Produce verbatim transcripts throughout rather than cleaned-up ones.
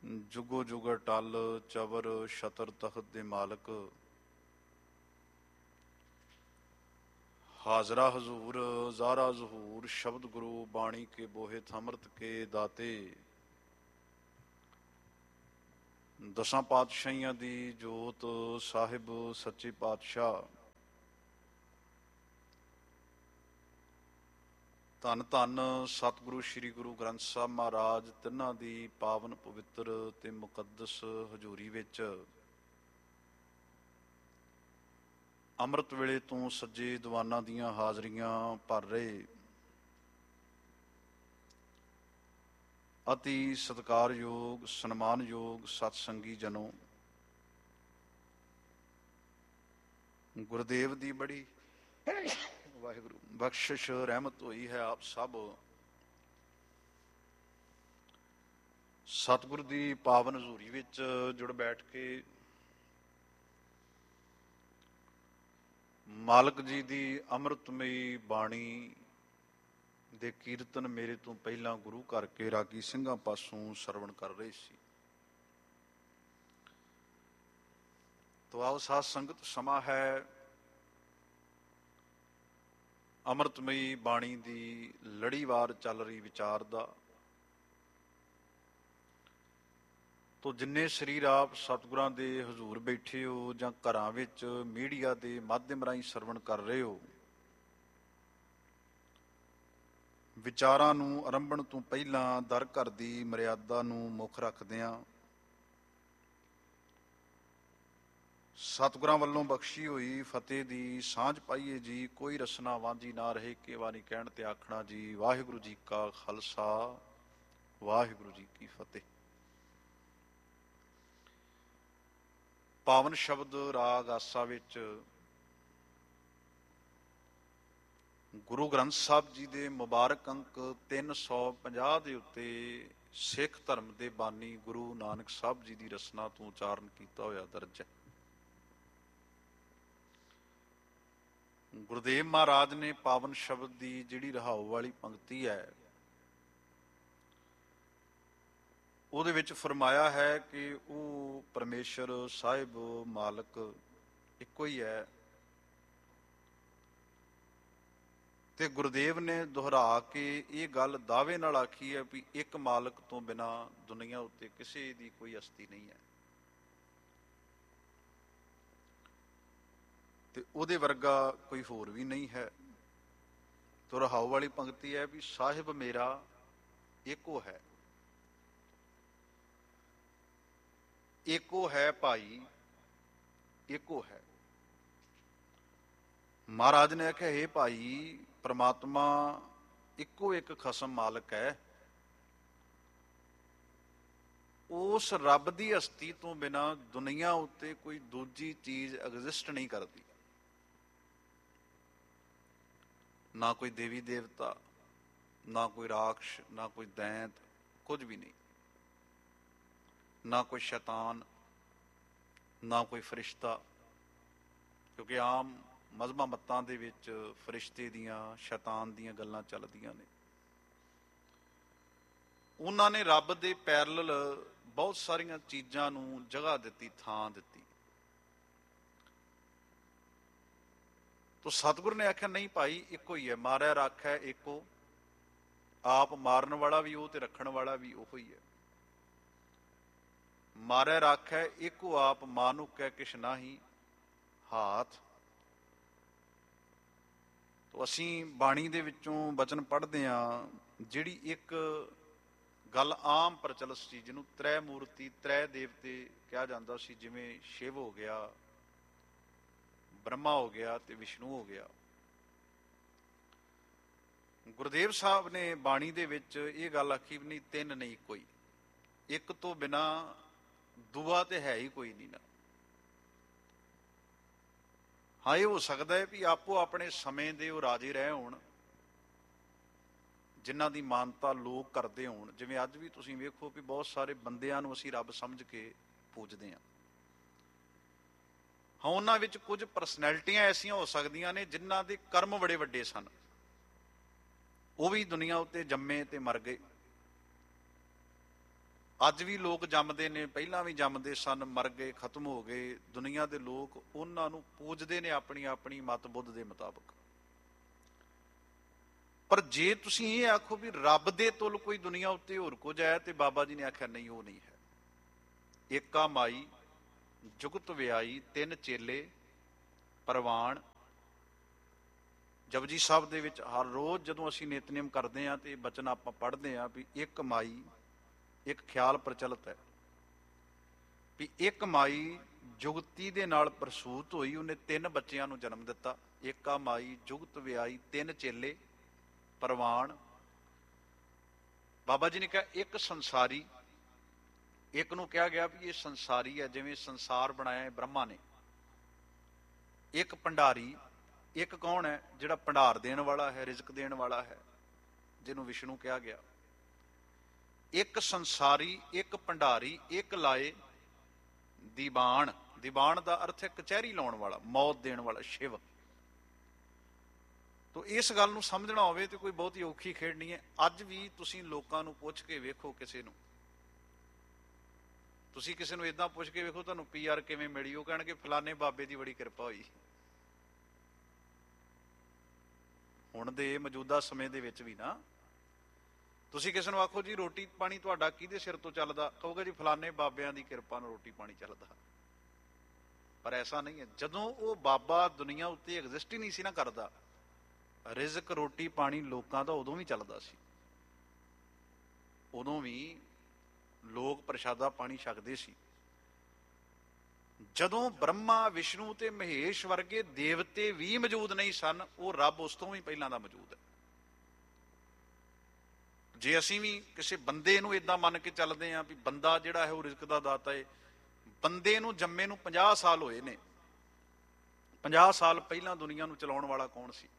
ਜੁਗੋ ਜੁਗ ਟਲ ਚਵਰ ਛਤਰ ਤਖਤ ਦੇ ਮਾਲਕ, ਹਾਜ਼ਰਾ ਹਜ਼ੂਰ ਜ਼ਾਰਾ ਜ਼ਹੂਰ, ਸ਼ਬਦ ਗੁਰੂ ਬਾਣੀ ਕੇ ਬੋਹਿਤ ਅੰਮ੍ਰਿਤ ਕੇ ਦਾਤੇ। ਦਸਾਂ ਪਾਤਸ਼ਾਹੀਆਂ ਦੀ ਜੋਤ ਸਾਹਿਬ ਸੱਚੇ ਪਾਤਸ਼ਾਹ, ਧੰਨ ਧੰਨ ਸਤਿਗੁਰੂ ਸ੍ਰੀ ਗੁਰੂ ਗ੍ਰੰਥ ਸਾਹਿਬ ਮਹਾਰਾਜ, ਤਿੰਨਾਂ ਦੀ ਪਾਵਨ ਪਵਿੱਤਰ ਤੇ ਮੁਕੱਦਸ ਹਜ਼ੂਰੀ ਵਿੱਚ ਅੰਮ੍ਰਿਤ ਵੇਲੇ ਤੋਂ ਸੱਜੇ ਦੀਵਾਨਾਂ ਦੀਆਂ ਹਾਜ਼ਰੀਆਂ ਭਰ ਰਹੇ ਅਤੀ ਸਤਿਕਾਰਯੋਗ ਸਨਮਾਨਯੋਗ ਸਤਸੰਗੀ ਜਨੋ, ਗੁਰਦੇਵ ਦੀ ਬੜੀ ਵਾਹਿਗੁਰੂ ਬਖਸ਼ਿਸ਼ ਰਹਿਮਤ ਹੋਈ ਹੈ, ਆਪ ਸਭ ਸਤਿਗੁਰ ਦੀ ਪਾਵਨ ਹਜ਼ੂਰੀ ਵਿੱਚ ਜੁੜ ਬੈਠ ਕੇ ਮਾਲਕ ਜੀ ਦੀ ਅੰਮ੍ਰਿਤਮਈ ਬਾਣੀ ਦੇ ਕੀਰਤਨ ਮੇਰੇ ਤੋਂ ਪਹਿਲਾਂ ਗੁਰੂ ਘਰ ਕੇ ਰਾਗੀ ਸਿੰਘਾਂ ਪਾਸੋਂ ਸਰਵਣ ਕਰ ਰਹੇ ਸੀ। ਤੋ ਆਓ ਸਾਧ ਸੰਗਤ, ਸਮਾਂ ਹੈ ਅੰਮ੍ਰਿਤਮਈ ਬਾਣੀ ਦੀ ਲੜੀਵਾਰ ਚੱਲ ਰਹੀ ਵਿਚਾਰ ਦਾ। ਤੋ ਜਿੰਨੇ ਸਰੀਰ ਆਪ ਸਤਿਗੁਰਾਂ ਦੇ ਹਜ਼ੂਰ ਬੈਠੇ ਹੋ ਜਾਂ ਘਰਾਂ ਵਿੱਚ ਮੀਡੀਆ ਦੇ ਮਾਧਿਅਮ ਰਾਹੀਂ ਸਰਵਣ ਕਰ ਰਹੇ ਹੋ, ਵਿਚਾਰਾਂ ਨੂੰ ਆਰੰਭਣ ਤੋਂ ਪਹਿਲਾਂ ਦਰ ਘਰ ਦੀ ਮਰਿਆਦਾ ਨੂੰ ਮੁੱਖ ਰੱਖਦਿਆਂ ਸਤਿਗੁਰਾਂ ਵੱਲੋਂ ਬਖਸ਼ੀ ਹੋਈ ਫਤਿਹ ਦੀ ਸਾਂਝ ਪਾਈਏ ਜੀ। ਕੋਈ ਰਸਨਾ ਵਾਂਝੀ ਨਾ ਰਹੇ, ਕੇਵਾ ਨਹੀਂ ਕਹਿਣ ਤੇ ਆਖਣਾ ਜੀ। ਵਾਹਿਗੁਰੂ ਜੀ ਕਾ ਖਾਲਸਾ, ਵਾਹਿਗੁਰੂ ਜੀ ਕੀ ਫਤਿਹ। ਪਾਵਨ ਸ਼ਬਦ ਰਾਗ ਆਸਾ ਵਿੱਚ ਗੁਰੂ ਗ੍ਰੰਥ ਸਾਹਿਬ ਜੀ ਦੇ ਮੁਬਾਰਕ ਅੰਕ ਤਿੰਨ ਸੌ ਪੰਜਾਹ ਦੇ ਉੱਤੇ ਸਿੱਖ ਧਰਮ ਦੇ ਬਾਨੀ ਗੁਰੂ ਨਾਨਕ ਸਾਹਿਬ ਜੀ ਦੀ ਰਸਨਾ ਤੋਂ ਉਚਾਰਨ ਕੀਤਾ ਹੋਇਆ ਦਰਜ ਹੈ। ਗੁਰਦੇਵ ਮਹਾਰਾਜ ਨੇ ਪਾਵਨ ਸ਼ਬਦ ਦੀ ਜਿਹੜੀ ਰਹਾਉ ਵਾਲੀ ਪੰਕਤੀ ਹੈ, ਉਹਦੇ ਵਿੱਚ ਫਰਮਾਇਆ ਹੈ ਕਿ ਉਹ ਪਰਮੇਸ਼ਰ ਸਾਹਿਬ ਮਾਲਕ ਇੱਕੋ ਹੀ ਹੈ, ਤੇ ਗੁਰਦੇਵ ਨੇ ਦੁਹਰਾ ਕੇ ਇਹ ਗੱਲ ਦਾਅਵੇ ਨਾਲ ਆਖੀ ਹੈ ਵੀ ਇੱਕ ਮਾਲਕ ਤੋਂ ਬਿਨਾਂ ਦੁਨੀਆ ਉੱਤੇ ਕਿਸੇ ਦੀ ਕੋਈ ਹਸਤੀ ਨਹੀਂ ਹੈ, ਤੇ ਉਹਦੇ ਵਰਗਾ ਕੋਈ ਹੋਰ ਵੀ ਨਹੀਂ ਹੈ। ਤੋ ਰਹਾਉ ਵਾਲੀ ਪੰਕਤੀ ਹੈ ਵੀ ਸਾਹਿਬ ਮੇਰਾ ਏਕੋ ਹੈ, ਏਕੋ ਹੈ ਭਾਈ, ਏਕੋ ਹੈ। ਮਹਾਰਾਜ ਨੇ ਆਖਿਆ, ਹੇ ਭਾਈ, ਪ੍ਰਮਾਤਮਾ ਇੱਕੋ ਇੱਕ ਖਸਮ ਮਾਲਕ ਹੈ, ਉਸ ਰੱਬ ਦੀ ਹਸਤੀ ਤੋਂ ਬਿਨਾਂ ਦੁਨੀਆ ਉੱਤੇ ਕੋਈ ਦੂਜੀ ਚੀਜ਼ ਐਗਜ਼ਿਸਟ ਨਹੀਂ ਕਰਦੀ। ਨਾ ਕੋਈ ਦੇਵੀ ਦੇਵਤਾ, ਨਾ ਕੋਈ ਰਾਖਸ਼, ਨਾ ਕੋਈ ਦੈਂਤ, ਕੁਝ ਵੀ ਨਹੀਂ। ਨਾ ਕੋਈ ਸ਼ੈਤਾਨ, ਨਾ ਕੋਈ ਫਰਿਸ਼ਤਾ, ਕਿਉਂਕਿ ਆਮ ਮਜ਼ਹਬਾਂ ਮਤਾਂ ਦੇ ਵਿੱਚ ਫਰਿਸ਼ਤੇ ਦੀਆਂ, ਸ਼ੈਤਾਨ ਦੀਆਂ ਗੱਲਾਂ ਚੱਲਦੀਆਂ ਨੇ। ਉਹਨਾਂ ਨੇ ਰੱਬ ਦੇ ਪੈਰਲਲ ਬਹੁਤ ਸਾਰੀਆਂ ਚੀਜ਼ਾਂ ਨੂੰ ਜਗ੍ਹਾ ਦਿੱਤੀ, ਥਾਂ ਦਿੱਤੀ। ਤੋ ਸਤਿਗੁਰ ਨੇ ਆਖਿਆ, ਨਹੀਂ ਭਾਈ, ਇੱਕੋ ਹੀ ਹੈ। ਮਾਰਿਆ ਰਾਖੈ ਏਕੋ, ਆਪ ਮਾਰਨ ਵਾਲਾ ਵੀ ਉਹ ਤੇ ਰੱਖਣ ਵਾਲਾ ਵੀ ਉਹੋ ਹੀ ਹੈ। ਮਾਰਿਆ ਰਾਖੈ ਏਕੋ ਆਪ, ਮਾਨੁਕੈ ਕਿਛ ਨਾਹੀ ਹਾਥ। ਤੋ ਅਸੀਂ ਬਾਣੀ ਦੇ ਵਿੱਚੋਂ ਬਚਨ ਪੜ੍ਹਦੇ ਹਾਂ, ਜਿਹੜੀ ਇੱਕ ਗੱਲ ਆਮ ਪ੍ਰਚਲਿਤ ਸੀ, ਜਿਹਨੂੰ ਤ੍ਰੈ ਮੂਰਤੀ, ਤ੍ਰੈ ਦੇਵਤੇ ਕਿਹਾ ਜਾਂਦਾ ਸੀ, ਜਿਵੇਂ ਸ਼ਿਵ ਹੋ ਗਿਆ, ਬ੍ਰਹਮਾ ਹੋ ਗਿਆ ਤੇ ਵਿਸ਼ਨੂੰ ਹੋ ਗਿਆ। ਗੁਰਦੇਵ ਸਾਹਿਬ ਨੇ ਬਾਣੀ ਦੇ ਵਿੱਚ ਇਹ ਗੱਲ ਆਖੀ ਵੀ ਨਹੀਂ, ਤਿੰਨ ਨਹੀਂ, ਕੋਈ ਇੱਕ ਤੋਂ ਬਿਨਾਂ ਦੂਆ ਤੇ ਹੈ ਹੀ ਕੋਈ ਨਹੀਂ ਨਾ। ਹਾਂ, ਇਹ ਹੋ ਸਕਦਾ ਹੈ ਵੀ ਆਪੋ ਆਪਣੇ ਸਮੇਂ ਦੇ ਉਹ ਰਾਜੇ ਰਹੇ ਹੋਣ, ਜਿਨ੍ਹਾਂ ਦੀ ਮਾਨਤਾ ਲੋਕ ਕਰਦੇ ਹੋਣ। ਜਿਵੇਂ ਅੱਜ ਵੀ ਤੁਸੀਂ ਵੇਖੋ ਵੀ ਬਹੁਤ ਸਾਰੇ ਬੰਦਿਆਂ ਨੂੰ ਅਸੀਂ ਰੱਬ ਸਮਝ ਕੇ ਪੂਜਦੇ ਹਾਂ। ਹਾਂ, ਉਹਨਾਂ ਵਿੱਚ ਕੁਝ ਪਰਸਨੈਲਿਟੀਆਂ ਐਸੀਆਂ ਹੋ ਸਕਦੀਆਂ ਨੇ ਜਿਨ੍ਹਾਂ ਦੇ ਕਰਮ ਬੜੇ ਵੱਡੇ ਸਨ, ਉਹ ਵੀ ਦੁਨੀਆ ਉੱਤੇ ਜੰਮੇ ਤੇ ਮਰ ਗਏ। ਅੱਜ ਵੀ ਲੋਕ ਜੰਮਦੇ ਨੇ, ਪਹਿਲਾਂ ਵੀ ਜੰਮਦੇ ਸਨ, ਮਰ ਗਏ, ਖਤਮ ਹੋ ਗਏ। ਦੁਨੀਆ ਦੇ ਲੋਕ ਉਹਨਾਂ ਨੂੰ ਪੂਜਦੇ ਨੇ ਆਪਣੀ ਆਪਣੀ ਮਤ ਬੁੱਧ ਦੇ ਮੁਤਾਬਕ। ਪਰ ਜੇ ਤੁਸੀਂ ਇਹ ਆਖੋ ਵੀ ਰੱਬ ਦੇ ਤੁਲ ਕੋਈ ਦੁਨੀਆ ਉੱਤੇ ਹੋਰ ਕੁਝ ਹੈ, ਤੇ ਬਾਬਾ ਜੀ ਨੇ ਆਖਿਆ ਨਹੀਂ, ਉਹ ਨਹੀਂ ਹੈ। ਏਕਾ ਮਾਈ ਜੁਗਤ ਵਿਆਈ, ਤਿੰਨ ਚੇਲੇ ਪ੍ਰਵਾਨ। ਜਪਜੀ ਸਾਹਿਬ ਦੇ ਵਿੱਚ ਹਰ ਰੋਜ਼ ਜਦੋਂ ਅਸੀਂ ਨਿਤਨੇਮ ਕਰਦੇ ਹਾਂ ਤੇ ਬਚਨ ਆਪਾਂ ਪੜ੍ਹਦੇ ਹਾਂ ਵੀ ਇੱਕ ਮਾਈ, ਇੱਕ ਖਿਆਲ ਪ੍ਰਚਲਿਤ ਹੈ ਵੀ ਇੱਕ ਮਾਈ ਜੁਗਤੀ ਦੇ ਨਾਲ ਪ੍ਰਸੂਤ ਹੋਈ, ਉਹਨੇ ਤਿੰਨ ਬੱਚਿਆਂ ਨੂੰ ਜਨਮ ਦਿੱਤਾ। ਏਕਾ ਮਾਈ ਜੁਗਤ ਵਿਆਈ, ਤਿੰਨ ਚੇਲੇ ਪ੍ਰਵਾਨ। ਬਾਬਾ ਜੀ ਨੇ ਕਿਹਾ ਇੱਕ ਸੰਸਾਰੀ, ਇੱਕ ਨੂੰ ਕਿਹਾ ਗਿਆ ਵੀ ਇਹ ਸੰਸਾਰੀ ਹੈ, ਜਿਵੇਂ ਸੰਸਾਰ ਬਣਾਇਆ ਹੈ ਬ੍ਰਹਮਾ ਨੇ। ਇੱਕ ਭੰਡਾਰੀ, ਇੱਕ ਕੌਣ ਹੈ? ਜਿਹੜਾ ਭੰਡਾਰ ਦੇਣ ਵਾਲਾ ਹੈ, ਰਿਜ਼ਕ ਦੇਣ ਵਾਲਾ ਹੈ, ਜਿਹਨੂੰ ਵਿਸ਼ਨੂੰ ਕਿਹਾ ਗਿਆ। ਇੱਕ ਸੰਸਾਰੀ, ਇੱਕ ਭੰਡਾਰੀ, ਇੱਕ ਲਾਏ ਦੀਵਾਨ। ਦੀਵਾਨ ਦਾ ਅਰਥ ਹੈ ਕਚਹਿਰੀ ਲਾਉਣ ਵਾਲਾ, ਮੌਤ ਦੇਣ ਵਾਲਾ, ਸ਼ਿਵ। ਤੋ ਇਸ ਗੱਲ ਨੂੰ ਸਮਝਣਾ ਹੋਵੇ ਤੇ ਕੋਈ ਬਹੁਤੀ ਔਖੀ ਖੇਡ ਨਹੀਂ ਹੈ। ਅੱਜ ਵੀ ਤੁਸੀਂ ਲੋਕਾਂ ਨੂੰ ਪੁੱਛ ਕੇ ਵੇਖੋ, ਕਿਸੇ ਨੂੰ ਤੁਸੀਂ ਕਿਸੇ ਨੂੰ ਏਦਾਂ ਪੁੱਛ ਕੇ ਵੇਖੋ ਤੁਹਾਨੂੰ ਪੀ ਆਰ ਕਿਵੇਂ ਮਿਲੀ, ਉਹ ਕਹਿਣਗੇ ਫਲਾਣੇ ਬਾਬੇ ਦੀ ਬੜੀ ਕਿਰਪਾ ਹੋਈ। ਹੁਣ ਦੇ ਮੌਜੂਦਾ ਸਮੇਂ ਦੇ ਵਿੱਚ ਵੀ ਨਾ, ਤੁਸੀਂ ਕਿਸੇ ਨੂੰ ਆਖੋ ਜੀ ਰੋਟੀ ਪਾਣੀ ਤੁਹਾਡਾ ਕਿਹਦੇ ਸਿਰ ਤੋਂ ਚੱਲਦਾ, ਕਹੋਗੇ ਜੀ ਫਲਾਣੇ ਬਾਬਿਆਂ ਦੀ ਕਿਰਪਾ ਨਾਲ ਰੋਟੀ ਪਾਣੀ ਚੱਲਦਾ। ਪਰ ਐਸਾ ਨਹੀਂ ਹੈ। ਜਦੋਂ ਉਹ ਬਾਬਾ ਦੁਨੀਆ ਉੱਤੇ ਐਗਜ਼ਿਸਟ ਹੀ ਨਹੀਂ ਸੀ ਨਾ ਕਰਦਾ, ਰਿਜ਼ਕ ਰੋਟੀ ਪਾਣੀ ਲੋਕਾਂ ਦਾ ਉਦੋਂ ਵੀ ਚੱਲਦਾ ਸੀ। ਉਦੋਂ ਵੀ ਲੋਕ ਪ੍ਰਸ਼ਾਦਾ ਪਾਣੀ ਛਕਦੇ ਸੀ। ਜਦੋਂ ਬ੍ਰਹਮਾ, ਵਿਸ਼ਨੂੰ ਤੇ ਮਹੇਸ਼ ਵਰਗੇ ਦੇਵਤੇ ਵੀ ਮੌਜੂਦ ਨਹੀਂ ਸਨ, ਉਹ ਰੱਬ ਉਸ ਤੋਂ ਵੀ ਪਹਿਲਾਂ ਦਾ ਮੌਜੂਦ ਹੈ। ਜੇ ਅਸੀਂ ਵੀ ਕਿਸੇ ਬੰਦੇ ਨੂੰ ਏਦਾਂ ਮੰਨ ਕੇ ਚੱਲਦੇ ਹਾਂ ਵੀ ਬੰਦਾ ਜਿਹੜਾ ਹੈ ਉਹ ਰਿਜ਼ਕ ਦਾ ਦਾਤਾ ਹੈ, ਬੰਦੇ ਨੂੰ ਜੰਮੇ ਨੂੰ ਪੰਜਾਹ ਸਾਲ ਹੋਏ ਨੇ, ਪੰਜਾਹ ਸਾਲ ਪਹਿਲਾਂ ਦੁਨੀਆ ਨੂੰ ਚਲਾਉਣ ਵਾਲਾ ਕੌਣ ਸੀ?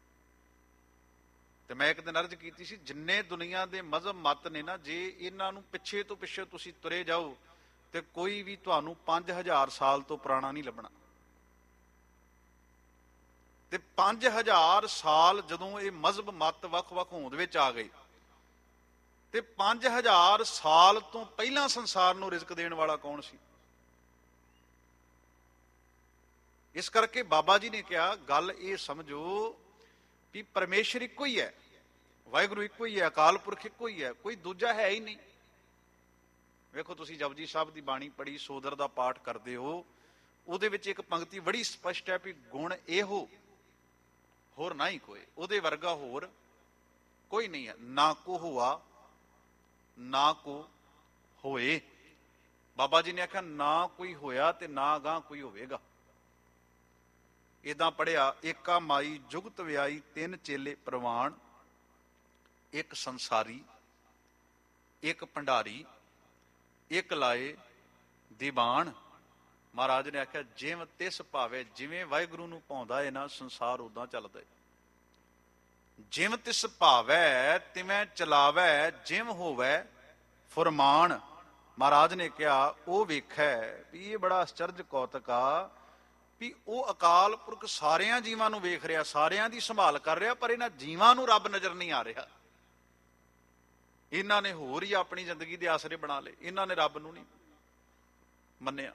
ਤੇ ਮੈਂ ਇੱਕ ਦਿਨ ਅਰਜ਼ ਕੀਤੀ ਸੀ, ਜਿੰਨੇ ਦੁਨੀਆ ਦੇ ਮਜ਼ਹਬ ਮਤ ਨੇ ਨਾ, ਜੇ ਇਹਨਾਂ ਨੂੰ ਪਿੱਛੇ ਤੋਂ ਪਿੱਛੇ ਤੁਸੀਂ ਤੁਰੇ ਜਾਓ ਤੇ ਕੋਈ ਵੀ ਤੁਹਾਨੂੰ ਪੰਜ ਹਜ਼ਾਰ ਸਾਲ ਤੋਂ ਪੁਰਾਣਾ ਨਹੀਂ ਲੱਭਣਾ। ਤੇ ਪੰਜ ਹਜ਼ਾਰ ਸਾਲ ਜਦੋਂ ਇਹ ਮਜ਼ਹਬ ਮਤ ਵੱਖ-ਵੱਖ ਹੋਂਦ ਵਿੱਚ ਆ ਗਏ, ਤੇ ਪੰਜ ਹਜ਼ਾਰ ਸਾਲ ਤੋਂ ਪਹਿਲਾਂ ਸੰਸਾਰ ਨੂੰ ਰਿਜ਼ਕ ਦੇਣ ਵਾਲਾ ਕੌਣ ਸੀ? ਇਸ ਕਰਕੇ ਬਾਬਾ ਜੀ ਨੇ ਕਿਹਾ ਗੱਲ ਇਹ ਸਮਝੋ ਵੀ ਪਰਮੇਸ਼ਰ ਇੱਕੋ ਹੀ ਹੈ, ਵਾਹਿਗੁਰੂ ਇੱਕੋ ਹੀ ਹੈ, ਅਕਾਲ ਪੁਰਖ ਇੱਕੋ ਹੀ ਹੈ, ਕੋਈ ਦੂਜਾ ਹੈ ਹੀ ਨਹੀਂ। ਵੇਖੋ ਤੁਸੀਂ ਜਪਜੀ ਸਾਹਿਬ ਦੀ ਬਾਣੀ ਪੜ੍ਹੀ, ਸੋਦਰ ਦਾ ਪਾਠ ਕਰਦੇ ਹੋ, ਉਹਦੇ ਵਿੱਚ ਇੱਕ ਪੰਕਤੀ ਬੜੀ ਸਪਸ਼ਟ ਹੈ ਵੀ ਗੁਣ ਇਹੋ ਹੋਰ ਨਾ ਹੀ ਕੋਈ, ਉਹਦੇ ਵਰਗਾ ਹੋਰ ਕੋਈ ਨਹੀਂ ਹੈ। ਨਾ ਕੋ ਹੁਆ ਨਾ ਕੋ ਹੋਏ। ਬਾਬਾ ਜੀ ਨੇ ਆਖਿਆ ਨਾ ਕੋਈ ਹੋਇਆ ਤੇ ਨਾ ਅਗਾਂਹ ਕੋਈ ਹੋਵੇਗਾ। ਏਦਾਂ ਪੜਿਆ, ਏਕਾ ਮਾਈ ਜੁਗਤ ਵਿਆਈ, ਤਿੰਨ ਚੇਲੇ ਪ੍ਰਵਾਨ। ਇੱਕ ਸੰਸਾਰੀ, ਇੱਕ ਭੰਡਾਰੀ, ਇੱਕ ਲਾਏ ਦੀਵਾਨ। ਮਹਾਰਾਜ ਨੇ ਆਖਿਆ ਜਿਵੇਂ ਤਿਸ ਭਾਵੇ, ਜਿਵੇਂ ਵਾਹਿਗੁਰੂ ਨੂੰ ਭਾਉਂਦਾ ਹੈ ਨਾ ਸੰਸਾਰ ਉਦਾਂ ਚੱਲਦਾ ਹੈ। ਜਿਵੇਂ ਤਿਸ ਭਾਵੈ ਤਿਵੇਂ ਚਲਾਵੈ, ਜਿਵੇਂ ਹੋਵੈ ਫੁਰਮਾਨ। ਮਹਾਰਾਜ ਨੇ ਕਿਹਾ ਉਹ ਵੇਖੈ ਵੀ ਇਹ ਬੜਾ ਅਚਰਜ ਕੌਤਕ ਆ ਵੀ ਉਹ ਅਕਾਲ ਪੁਰਖ ਸਾਰਿਆਂ ਜੀਵਾਂ ਨੂੰ ਵੇਖ ਰਿਹਾ, ਸਾਰਿਆਂ ਦੀ ਸੰਭਾਲ ਕਰ ਰਿਹਾ, ਪਰ ਇਹਨਾਂ ਜੀਵਾਂ ਨੂੰ ਰੱਬ ਨਜ਼ਰ ਨਹੀਂ ਆ ਰਿਹਾ। ਇਹਨਾਂ ਨੇ ਹੋਰ ਹੀ ਆਪਣੀ ਜ਼ਿੰਦਗੀ ਦੇ ਆਸਰੇ ਬਣਾ ਲਏ, ਇਹਨਾਂ ਨੇ ਰੱਬ ਨੂੰ ਨਹੀਂ ਮੰਨਿਆ।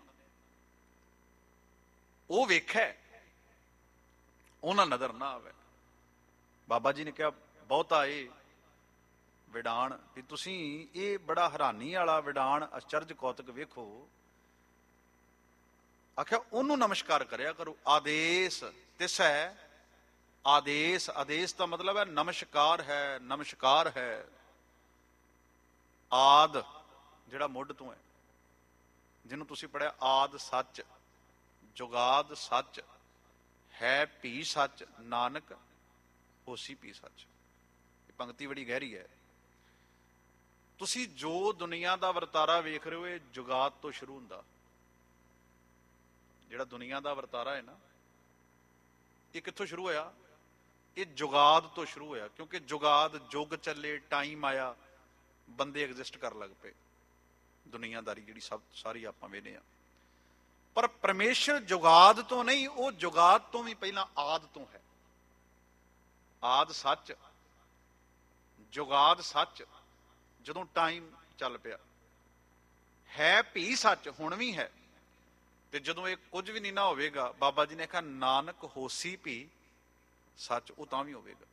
ਉਹ ਵੇਖੈ, ਉਹਨਾਂ ਨਜ਼ਰ ਨਾ ਆਵੇ। ਬਾਬਾ ਜੀ ਨੇ ਕਿਹਾ ਬਹੁਤਾ ਇਹ ਵਿਡਾਣ ਵੀ ਤੁਸੀਂ ਇਹ ਬੜਾ ਹੈਰਾਨੀ ਵਾਲਾ ਵਿਡਾਣ ਅਚਰਜ ਕੌਤਕ ਵੇਖੋ। ਆਖਿਆ ਉਹਨੂੰ ਨਮਸਕਾਰ ਕਰਿਆ ਕਰੋ। ਆਦੇਸ਼ ਤਿਸੈ, ਆਦੇਸ਼, ਆਦੇਸ਼ ਦਾ ਮਤਲਬ ਹੈ ਨਮਸਕਾਰ ਹੈ, ਨਮਸਕਾਰ ਹੈ। ਆਦ ਜਿਹੜਾ ਮੁੱਢ ਤੋਂ ਹੈ, ਜਿਹਨੂੰ ਤੁਸੀਂ ਪੜਿਆ ਆਦ ਸੱਚ, ਜੁਗਾਦ ਸੱਚ, ਹੈ ਭੀ ਸੱਚ, ਨਾਨਕ ਹੋਸੀ ਭੀ ਸੱਚ। ਇਹ ਪੰਕਤੀ ਬੜੀ ਗਹਿਰੀ ਹੈ। ਤੁਸੀਂ ਜੋ ਦੁਨੀਆ ਦਾ ਵਰਤਾਰਾ ਵੇਖ ਰਹੇ ਹੋ ਇਹ ਜੁਗਾਦ ਤੋਂ ਸ਼ੁਰੂ ਹੁੰਦਾ। ਜਿਹੜਾ ਦੁਨੀਆ ਦਾ ਵਰਤਾਰਾ ਹੈ ਨਾ, ਇਹ ਕਿੱਥੋਂ ਸ਼ੁਰੂ ਹੋਇਆ? ਇਹ ਜੁਗਾਦ ਤੋਂ ਸ਼ੁਰੂ ਹੋਇਆ। ਕਿਉਂਕਿ ਜੁਗਾਦ, ਯੁੱਗ ਚੱਲੇ, ਟਾਈਮ ਆਇਆ, ਬੰਦੇ ਐਗਜ਼ਿਸਟ ਕਰਨ ਲੱਗ ਪਏ। ਦੁਨੀਆਦਾਰੀ ਜਿਹੜੀ ਸਭ ਸਾਰੀ ਆਪਾਂ ਵੇਖਦੇ ਹਾਂ। ਪਰ ਪਰਮੇਸ਼ਰ ਜੁਗਾਦ ਤੋਂ ਨਹੀਂ, ਉਹ ਜੁਗਾਦ ਤੋਂ ਵੀ ਪਹਿਲਾਂ ਆਦ ਤੋਂ ਹੈ। ਆਦ ਸੱਚ, ਜੁਗਾਦ ਸੱਚ। ਜਦੋਂ ਟਾਈਮ ਚੱਲ ਪਿਆ, ਹੈ ਭੀ ਸੱਚ, ਹੁਣ ਵੀ ਹੈ। ਤੇ ਜਦੋਂ ਇਹ ਕੁਝ ਵੀ ਨਹੀਂ ਨਾ ਹੋਵੇਗਾ, ਬਾਬਾ ਜੀ ਨੇ ਕਿਹਾ ਨਾਨਕ ਹੋਸੀ ਭੀ ਸੱਚ, ਉਹ ਤਾਂ ਵੀ ਹੋਵੇਗਾ।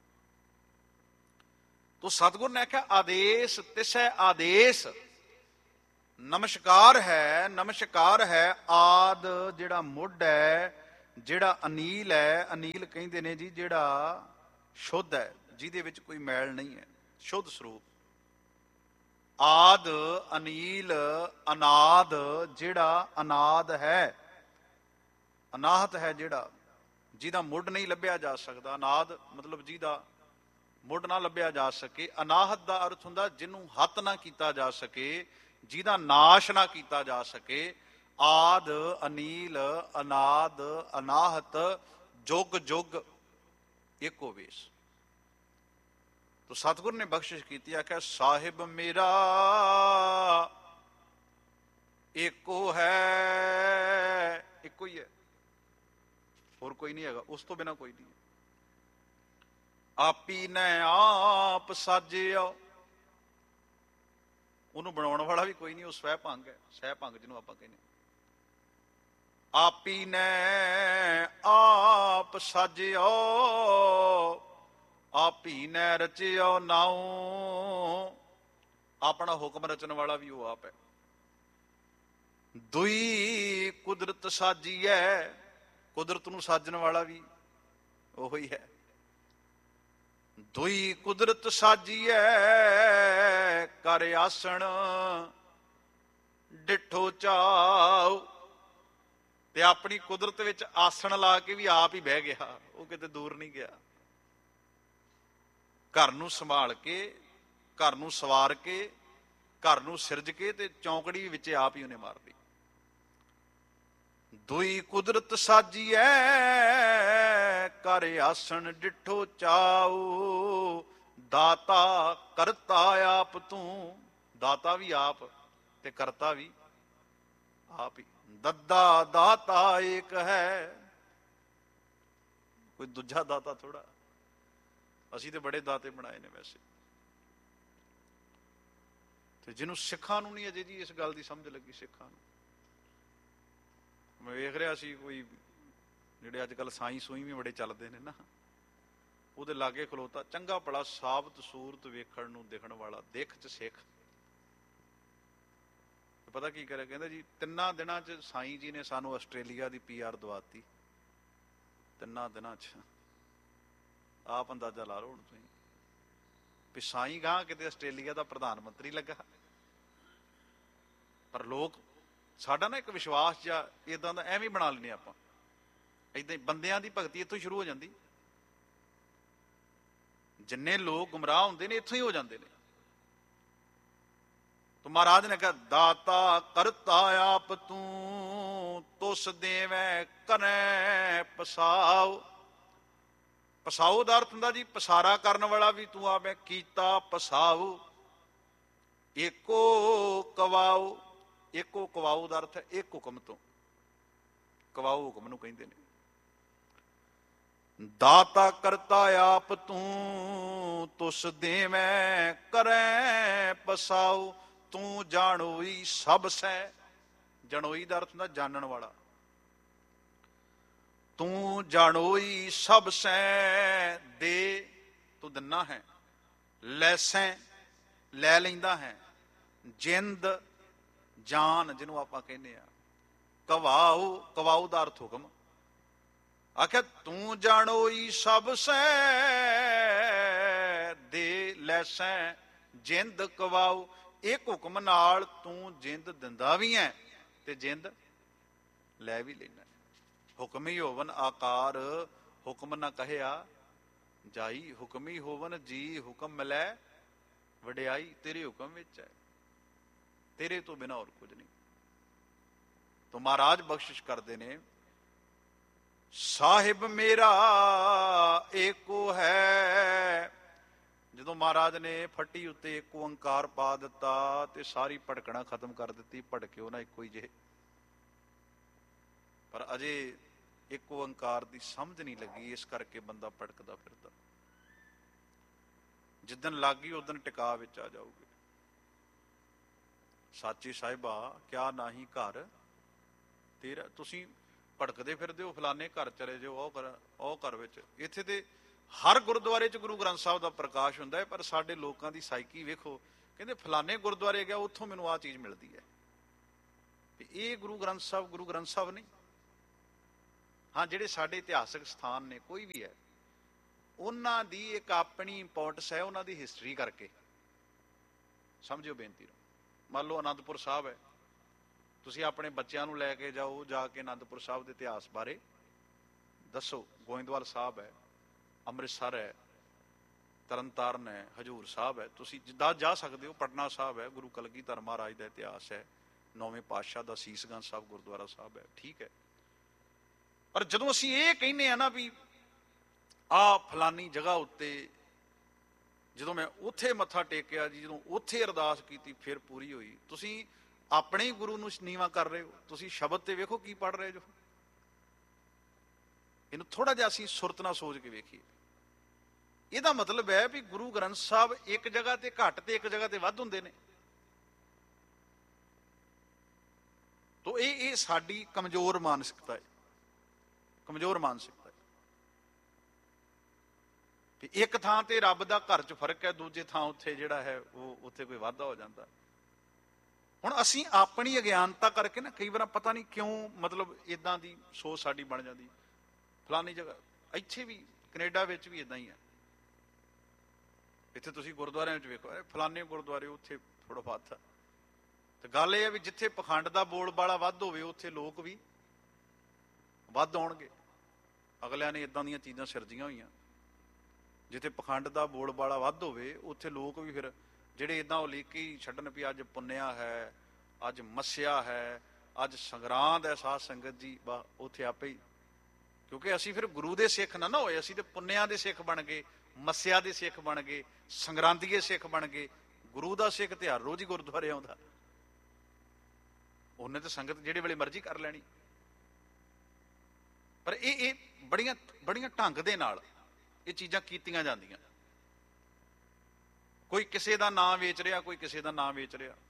ਤੋ ਸਤਿਗੁਰ ਨੇ ਆਖਿਆ ਆਦੇਸ਼ ਤਿਸੈ ਆਦੇਸ਼, ਨਮਸਕਾਰ ਹੈ, ਨਮਸਕਾਰ ਹੈ। ਆਦ ਜਿਹੜਾ ਮੁੱਢ ਹੈ, ਜਿਹੜਾ ਅਨੀਲ ਹੈ, ਅਨੀਲ ਕਹਿੰਦੇ ਨੇ ਜੀ ਜਿਹੜਾ ਸ਼ੁੱਧ ਹੈ, ਜਿਹਦੇ ਵਿੱਚ ਕੋਈ ਮੈਲ ਨਹੀਂ ਹੈ, ਸ਼ੁੱਧ ਸਰੂਪ। ਆਦ ਅਨੀਲ ਅਨਾਦ, ਜਿਹੜਾ ਅਨਾਦ ਹੈ, ਅਨਾਹਤ ਹੈ, ਜਿਹੜਾ ਜਿਹਦਾ ਮੁੱਢ ਨਹੀਂ ਲੱਭਿਆ ਜਾ ਸਕਦਾ। ਅਨਾਦ ਮਤਲਬ ਜਿਹਦਾ ਮੁੱਢ ਨਾ ਲੱਭਿਆ ਜਾ ਸਕੇ। ਅਨਾਹਤ ਦਾ ਅਰਥ ਹੁੰਦਾ ਜਿਹਨੂੰ ਹੱਥ ਨਾ ਕੀਤਾ ਜਾ ਸਕੇ, ਜਿਹਦਾ ਨਾਸ਼ ਨਾ ਕੀਤਾ ਜਾ ਸਕੇ। ਆਦ ਅਨੀਲ ਅਨਾਦ ਅਨਾਹਤ ਜੁਗ ਜੁਗ ਏਕੋ ਵੇਸ। ਤੋ ਸਤਿਗੁਰ ਨੇ ਬਖਸ਼ਿਸ਼ ਕੀਤੀ, ਆਖਿਆ ਸਾਹਿਬ ਮੇਰਾ ਏਕੋ ਹੈ, ਇੱਕੋ ਹੀ ਹੈ, ਹੋਰ ਕੋਈ ਨਹੀਂ ਹੈਗਾ, ਉਸ ਤੋਂ ਬਿਨਾਂ ਕੋਈ ਨਹੀਂ। ਆਪੀ ਨੇ ਆਪ ਸਾਜਿਆ, ਉਹਨੂੰ ਬਣਾਉਣ ਵਾਲਾ ਵੀ ਕੋਈ ਨਹੀਂ, ਉਹ ਸਵੈ ਭੰਗ ਹੈ, ਸਹਿ ਭੰਗ ਜਿਹਨੂੰ ਆਪਾਂ ਕਹਿੰਦੇ। ਆਪੀ ਨੇ ਆਪ ਸਾਜਿਓ, ਆਪੀ ਨੇ ਰਚਿਓ ਨਾਉ, ਆਪਣਾ ਹੁਕਮ ਰਚਣ ਵਾਲਾ ਵੀ ਉਹ ਆਪ ਹੈ। ਦੁਈ ਕੁਦਰਤ ਸਾਜੀ ਹੈ, ਕੁਦਰਤ ਨੂੰ ਸਾਜਣ ਵਾਲਾ ਵੀ ਉਹੋ ਹੀ ਹੈ। ਦੁਈ ਕੁਦਰਤ ਸਾਜੀਐ ਕਰ ਆਸਣ, ਡਿਠੋ ਚਾਉ। ਤੇ ਆਪਣੀ ਕੁਦਰਤ ਵਿੱਚ ਆਸਣ ਲਾ ਕੇ ਵੀ ਆਪ ਹੀ ਬਹਿ ਗਿਆ, ਉਹ ਕਿਤੇ ਦੂਰ ਨਹੀਂ ਗਿਆ। ਘਰ ਨੂੰ ਸੰਭਾਲ ਕੇ, ਘਰ ਨੂੰ ਸਵਾਰ ਕੇ, ਘਰ ਨੂੰ ਸਿਰਜ ਕੇ, ਤੇ ਚੌਂਕੜੀ ਵਿੱਚ ਆਪ ਹੀ ਉਹਨੇ ਮਾਰ ਲਈ। ਦੁਈ ਕੁਦਰਤ ਸਾਜੀਐ ਕਰ ਆਸਣ, ਡਿਠੋ ਚਾਉ। ਦਾਤਾ ਕਰਤਾ ਆਪ ਤੂੰ, ਦਾਤਾ ਵੀ ਆਪ ਤੇ ਕਰਤਾ ਵੀ ਆਪ ਹੀ। ਦੱਦਾ ਦਾਤਾ ਏਕ ਹੈ, ਕੋਈ ਦੂਜਾ ਦਾਤਾ ਥੋੜਾ। ਅਸੀਂ ਤੇ ਬੜੇ ਦਾਤੇ ਬਣਾਏ ਨੇ ਵੈਸੇ, ਤੇ ਜਿਹਨੂੰ ਸਿੱਖਾਂ ਨੂੰ ਨਹੀਂ ਅਜੇ ਜੀ ਇਸ ਗੱਲ ਦੀ ਸਮਝ ਲੱਗੀ। ਸਿੱਖਾਂ ਨੂੰ ਮੈਂ ਵੇਖ ਰਿਹਾ ਸੀ, ਕੋਈ ਜਿਹੜੇ ਅੱਜ ਕੱਲ੍ਹ ਸਾਈਂ ਸੂਈ ਵੀ ਬੜੇ ਚੱਲਦੇ ਨੇ ਨਾ, ਉਹਦੇ ਲਾਗੇ ਖਲੋਤਾ, ਚੰਗਾ ਭਲਾ ਸਾਬਤ ਸੂਰਤ ਵੇਖਣ ਨੂੰ ਦਿਖਣ ਵਾਲਾ, ਦਿੱਖ ਚ ਸਿੱਖ। ਪਤਾ ਕੀ ਕਰਿਆ, ਕਹਿੰਦਾ ਜੀ ਤਿੰਨਾਂ ਦਿਨਾਂ ਚ ਸਾਈਂ ਜੀ ਨੇ ਸਾਨੂੰ ਆਸਟ੍ਰੇਲੀਆ ਦੀ ਪੀ ਆਰ ਦਵਾਤੀ, ਤਿੰਨਾਂ ਦਿਨਾਂ ਚ। ਆਪ ਅੰਦਾਜ਼ਾ ਲਾ ਲਓ ਹੁਣ ਤੁਸੀਂ ਵੀ ਸਾਈਂ ਗਾਂ ਕਿਤੇ ਆਸਟ੍ਰੇਲੀਆ ਦਾ ਪ੍ਰਧਾਨ ਮੰਤਰੀ ਲੱਗਾ। ਪਰ ਲੋਕ ਸਾਡਾ ਨਾ ਇੱਕ ਵਿਸ਼ਵਾਸ ਜਾਂ ਏਦਾਂ ਦਾ ਐਵੇਂ ਬਣਾ ਲੈਂਦੇ ਆਪਾਂ, ਏਦਾਂ ਹੀ ਬੰਦਿਆਂ ਦੀ ਭਗਤੀ ਇੱਥੋਂ ਹੀ ਸ਼ੁਰੂ ਹੋ ਜਾਂਦੀ। ਜਿੰਨੇ ਲੋਕ ਗੁੰਮਰਾਹ ਹੁੰਦੇ ਨੇ ਇੱਥੋਂ ਹੀ ਹੋ ਜਾਂਦੇ ਨੇ। तो महाराज ने कहा दाता करता आप तू, तुस देवै करै पसाओ। पसाओ ਦਾ ਅਰਥ ਹੁੰਦਾ ਜੀ ਪਸਾਰਾ ਕਰਨ ਵਾਲਾ ਵੀ ਤੂੰ ਆਵੇਂ, ਕੀਤਾ ਪਸਾਉ। ਏਕੋ ਕਵਾਉ, ਏਕੋ ਕਵਾਉ ਦਾ ਅਰਥ ਹੈ ਇੱਕ ਹੁਕਮ ਤੋਂ, ਕਵਾਉ ਹੁਕਮ ਨੂੰ ਕਹਿੰਦੇ ਨੇ। ਦਾਤਾ ਕਰਤਾ ਆਪ ਤੂੰ, ਤੁਸ ਦੇਵੈ ਕਰੈ ਪਸਾਉ। ਤੂੰ ਜਾਣੋਈ ਸਭ ਸੈ, ਜਣੋਈ ਦਾ ਅਰਥ ਹੁੰਦਾ ਜਾਣਨ ਵਾਲਾ। ਤੂੰ ਜਾਣੋਈ ਸਭ ਸੈ, ਦੇ ਤੂੰ ਦਿੰਨਾ ਹੈ, ਲੈਸੈ ਲੈ ਲੈਂਦਾ ਹੈ, ਜਿੰਦ ਜਾਨ ਜਿਹਨੂੰ ਆਪਾਂ ਕਹਿੰਦੇ ਆ, ਕਵਾਉ ਕਵਾਉ ਦਾ ਅਰਥ ਹੁਕਮ। ਆਖਿਆ ਤੂੰ ਜਾਣੋਈ ਸਭ ਸੈ, ਦੇ ਲੈਸੈ ਜਿੰਦ ਕਵਾਉ। ਇੱਕ ਹੁਕਮ ਨਾਲ ਤੂੰ ਜਿੰਦ ਦਿੰਦਾ ਵੀ ਹੈ ਤੇ ਜਿੰਦ ਲੈ ਵੀ ਲੈਣਾ। ਹੁਕਮੀ ਹੋਵਨ ਆਕਾਰ, ਹੁਕਮ ਨਾ ਕਹਿਆ ਜਾਈ। ਹੁਕਮੀ ਹੋਵਨ ਜੀ, ਹੁਕਮ ਮਿਲੈ ਵਡਿਆਈ। ਤੇਰੇ ਹੁਕਮ ਵਿੱਚ ਹੈ, ਤੇਰੇ ਤੋਂ ਬਿਨਾਂ ਹੋਰ ਕੁਝ ਨਹੀਂ। तो महाराज बख्शिश करते ने, साहिब मेरा एको है। ਜਦੋਂ ਮਹਾਰਾਜ ਨੇ ਫੱਟੀ ਉੱਤੇ ਇੱਕ ਓੰਕਾਰ ਪਾ ਦਿੱਤਾ ਤੇ ਸਾਰੀ ਭਟਕਣਾ ਖਤਮ ਕਰ ਦਿੱਤੀ। ਭਟਕੇ ਉਹਨਾਂ ਇੱਕੋ ਹੀ ਜਿਹੇ, ਪਰ ਅਜੇ ਇੱਕ ਓੰਕਾਰ ਦੀ ਸਮਝ ਨਹੀਂ ਲੱਗੀ, ਇਸ ਕਰਕੇ ਬੰਦਾ ਭਟਕਦਾ ਫਿਰਦਾ। ਜਿੱਦਣ ਲੱਗ ਗਈ ਉਦਣ ਟਿਕਾ ਵਿੱਚ ਆ ਜਾਊਗੇ। ਸਾਚੀ ਸਾਹਿਬਾ ਕਿਆ ਨਾਹੀ ਘਰ ਤੇਰਾ। ਤੁਸੀਂ ਭਟਕਦੇ ਫਿਰਦੇ ਹੋ, ਫਲਾਣੇ ਘਰ ਚਲੇ ਜਾਓ, ਉਹ ਕਰ ਉਹ ਘਰ ਵਿੱਚ। ਇੱਥੇ ਤੇ ਹਰ ਗੁਰਦੁਆਰੇ 'ਚ ਗੁਰੂ ਗ੍ਰੰਥ ਸਾਹਿਬ ਦਾ ਪ੍ਰਕਾਸ਼ ਹੁੰਦਾ ਹੈ, ਪਰ ਸਾਡੇ ਲੋਕਾਂ ਦੀ ਸਾਈਕੀ ਵੇਖੋ, ਕਹਿੰਦੇ ਫਲਾਣੇ ਗੁਰਦੁਆਰੇ ਗਿਆ ਉੱਥੋਂ ਮੈਨੂੰ ਆਹ ਚੀਜ਼ ਮਿਲਦੀ ਹੈ। ਇਹ ਗੁਰੂ ਗ੍ਰੰਥ ਸਾਹਿਬ ਗੁਰੂ ਗ੍ਰੰਥ ਸਾਹਿਬ ਨਹੀਂ। ਹਾਂ, ਜਿਹੜੇ ਸਾਡੇ ਇਤਿਹਾਸਕ ਸਥਾਨ ਨੇ ਕੋਈ ਵੀ ਹੈ, ਉਹਨਾਂ ਦੀ ਇੱਕ ਆਪਣੀ ਇੰਪੋਰਟੈਂਸ ਹੈ, ਉਹਨਾਂ ਦੀ ਹਿਸਟਰੀ ਕਰਕੇ। ਸਮਝਿਓ ਬੇਨਤੀ ਨੂੰ। ਮੰਨ ਲਓ ਅਨੰਦਪੁਰ ਸਾਹਿਬ ਹੈ, ਤੁਸੀਂ ਆਪਣੇ ਬੱਚਿਆਂ ਨੂੰ ਲੈ ਕੇ ਜਾਓ, ਜਾ ਕੇ ਅਨੰਦਪੁਰ ਸਾਹਿਬ ਦੇ ਇਤਿਹਾਸ ਬਾਰੇ ਦੱਸੋ। ਗੋਇੰਦਵਾਲ ਸਾਹਿਬ ਹੈ, ਅੰਮ੍ਰਿਤਸਰ ਹੈ, ਤਰਨਤਾਰਨ ਹੈ, ਹਜੂਰ ਸਾਹਿਬ ਹੈ, ਤੁਸੀਂ ਜਿੱਦਾਂ ਜਾ ਸਕਦੇ ਹੋ। ਪਟਨਾ ਸਾਹਿਬ ਹੈ, ਗੁਰੂ ਕਲਗੀਧਰ ਮਹਾਰਾਜ ਦਾ ਇਤਿਹਾਸ ਹੈ, ਨੌਵੇਂ ਪਾਤਸ਼ਾਹ ਦਾ ਸੀਸਗੰਜ ਸਾਹਿਬ ਗੁਰਦੁਆਰਾ ਸਾਹਿਬ ਹੈ, ਠੀਕ ਹੈ। ਪਰ ਜਦੋਂ ਅਸੀਂ ਇਹ ਕਹਿੰਦੇ ਆ ਨਾ ਵੀ ਆਹ ਫਲਾਨੀ ਜਗ੍ਹਾ ਉੱਤੇ, ਜਦੋਂ ਮੈਂ ਉੱਥੇ ਮੱਥਾ ਟੇਕਿਆ ਜੀ, ਜਦੋਂ ਉੱਥੇ ਅਰਦਾਸ ਕੀਤੀ ਫਿਰ ਪੂਰੀ ਹੋਈ, ਤੁਸੀਂ ਆਪਣੇ ਹੀ ਗੁਰੂ ਨੂੰ ਨੀਵਾਂ ਕਰ ਰਹੇ ਹੋ। ਤੁਸੀਂ ਸ਼ਬਦ ਤੇ ਵੇਖੋ ਕੀ ਪੜ੍ਹ ਰਹੇ ਜੋ। ਇਹਨੂੰ ਥੋੜਾ ਜਿਹਾ ਅਸੀਂ ਸੁਰਤ ਨਾਲ ਸੋਚ ਕੇ ਵੇਖੀਏ। ਇਹਦਾ ਮਤਲਬ ਹੈ ਵੀ ਗੁਰੂ ਗ੍ਰੰਥ ਸਾਹਿਬ ਇੱਕ ਜਗ੍ਹਾ ਤੇ ਘੱਟ ਤੇ ਇੱਕ ਜਗ੍ਹਾ ਤੇ ਵੱਧ ਹੁੰਦੇ ਨੇ। ਤੋ ਇਹ ਇਹ ਸਾਡੀ ਕਮਜ਼ੋਰ ਮਾਨਸਿਕਤਾ ਹੈ, ਕਮਜ਼ੋਰ ਮਾਨਸਿਕਤਾ ਹੈ ਵੀ ਇੱਕ ਥਾਂ ਤੇ ਰੱਬ ਦਾ ਘਰ 'ਚ ਫਰਕ ਹੈ, ਦੂਜੇ ਥਾਂ ਉੱਥੇ ਜਿਹੜਾ ਹੈ ਉਹ ਉੱਥੇ ਕੋਈ ਵਾਧਾ ਹੋ ਜਾਂਦਾ। ਹੁਣ ਅਸੀਂ ਆਪਣੀ ਅਗਿਆਨਤਾ ਕਰਕੇ ਨਾ ਕਈ ਵਾਰ ਪਤਾ ਨਹੀਂ ਕਿਉਂ ਮਤਲਬ ਇਦਾਂ ਦੀ ਸੋਚ ਸਾਡੀ ਬਣ ਜਾਂਦੀ। ਫਲਾਨੀ ਜਗ੍ਹਾ, ਇੱਥੇ ਵੀ ਕੈਨੇਡਾ ਵਿੱਚ ਵੀ ਇਦਾਂ ਹੀ ਹੈ। ਇੱਥੇ ਤੁਸੀਂ ਗੁਰਦੁਆਰਿਆਂ ਵਿੱਚ ਵੇਖੋ, ਫਲਾਨੇ ਗੁਰਦੁਆਰੇ ਉੱਥੇ ਥੋੜਾ ਵੱਧ ਆ। ਤੇ ਗੱਲ ਇਹ ਹੈ ਵੀ ਜਿੱਥੇ ਪਖੰਡ ਦਾ ਬੋਲਬਾਲਾ ਵੱਧ ਹੋਵੇ ਉੱਥੇ ਲੋਕ ਵੀ ਵੱਧ ਆਉਣਗੇ। ਅਗਲਿਆਂ ਨੇ ਇਦਾਂ ਦੀਆਂ ਚੀਜ਼ਾਂ ਸਿਰਜੀਆਂ ਹੋਈਆਂ। ਜਿੱਥੇ ਪਖੰਡ ਦਾ ਬੋਲਬਾਲਾ ਵੱਧ ਹੋਵੇ ਉੱਥੇ ਲੋਕ ਵੀ ਫਿਰ ਜਿਹੜੇ ਇਦਾਂ ਉਹ ਲੀਕੀ ਛੱਡਣ ਵੀ ਅੱਜ ਪੁੰਨਿਆ ਹੈ, ਅੱਜ ਮੱਸਿਆ ਹੈ, ਅੱਜ ਸੰਗਰਾਂਦ ਹੈ ਸਾਧ ਸੰਗਤ ਜੀ, ਬਾ ਉੱਥੇ ਆਪੇ ਹੀ। ਕਿਉਂਕਿ ਅਸੀਂ ਫਿਰ ਗੁਰੂ ਦੇ ਸਿੱਖ ਨਾ ਨਾ ਹੋਏ, ਅਸੀਂ ਤੇ ਪੁੰਨਿਆ ਦੇ ਸਿੱਖ ਬਣ ਗਏ, ਮੱਸਿਆ ਦੇ ਸਿੱਖ ਬਣ ਗਏ, ਸੰਗਰਾਂਦੀਏ ਸਿੱਖ ਬਣ ਗਏ। ਗੁਰੂ ਦਾ ਸਿੱਖ ਤੇ ਹਰ ਰੋਜ਼ ਹੀ ਗੁਰਦੁਆਰੇ ਆਉਂਦਾ, ਉਹਨੇ ਤਾਂ ਸੰਗਤ ਜਿਹੜੇ ਵੇਲੇ ਮਰਜ਼ੀ ਕਰ ਲੈਣੀ। ਪਰ ਇਹ ਇਹ ਬੜੀਆਂ ਬੜੀਆਂ ਢੰਗ ਦੇ ਨਾਲ ਇਹ ਚੀਜ਼ਾਂ ਕੀਤੀਆਂ ਜਾਂਦੀਆਂ। ਕੋਈ ਕਿਸੇ ਦਾ ਨਾਂ ਵੇਚ ਰਿਹਾ, ਕੋਈ ਕਿਸੇ ਦਾ ਨਾਂ ਵੇਚ ਰਿਹਾ,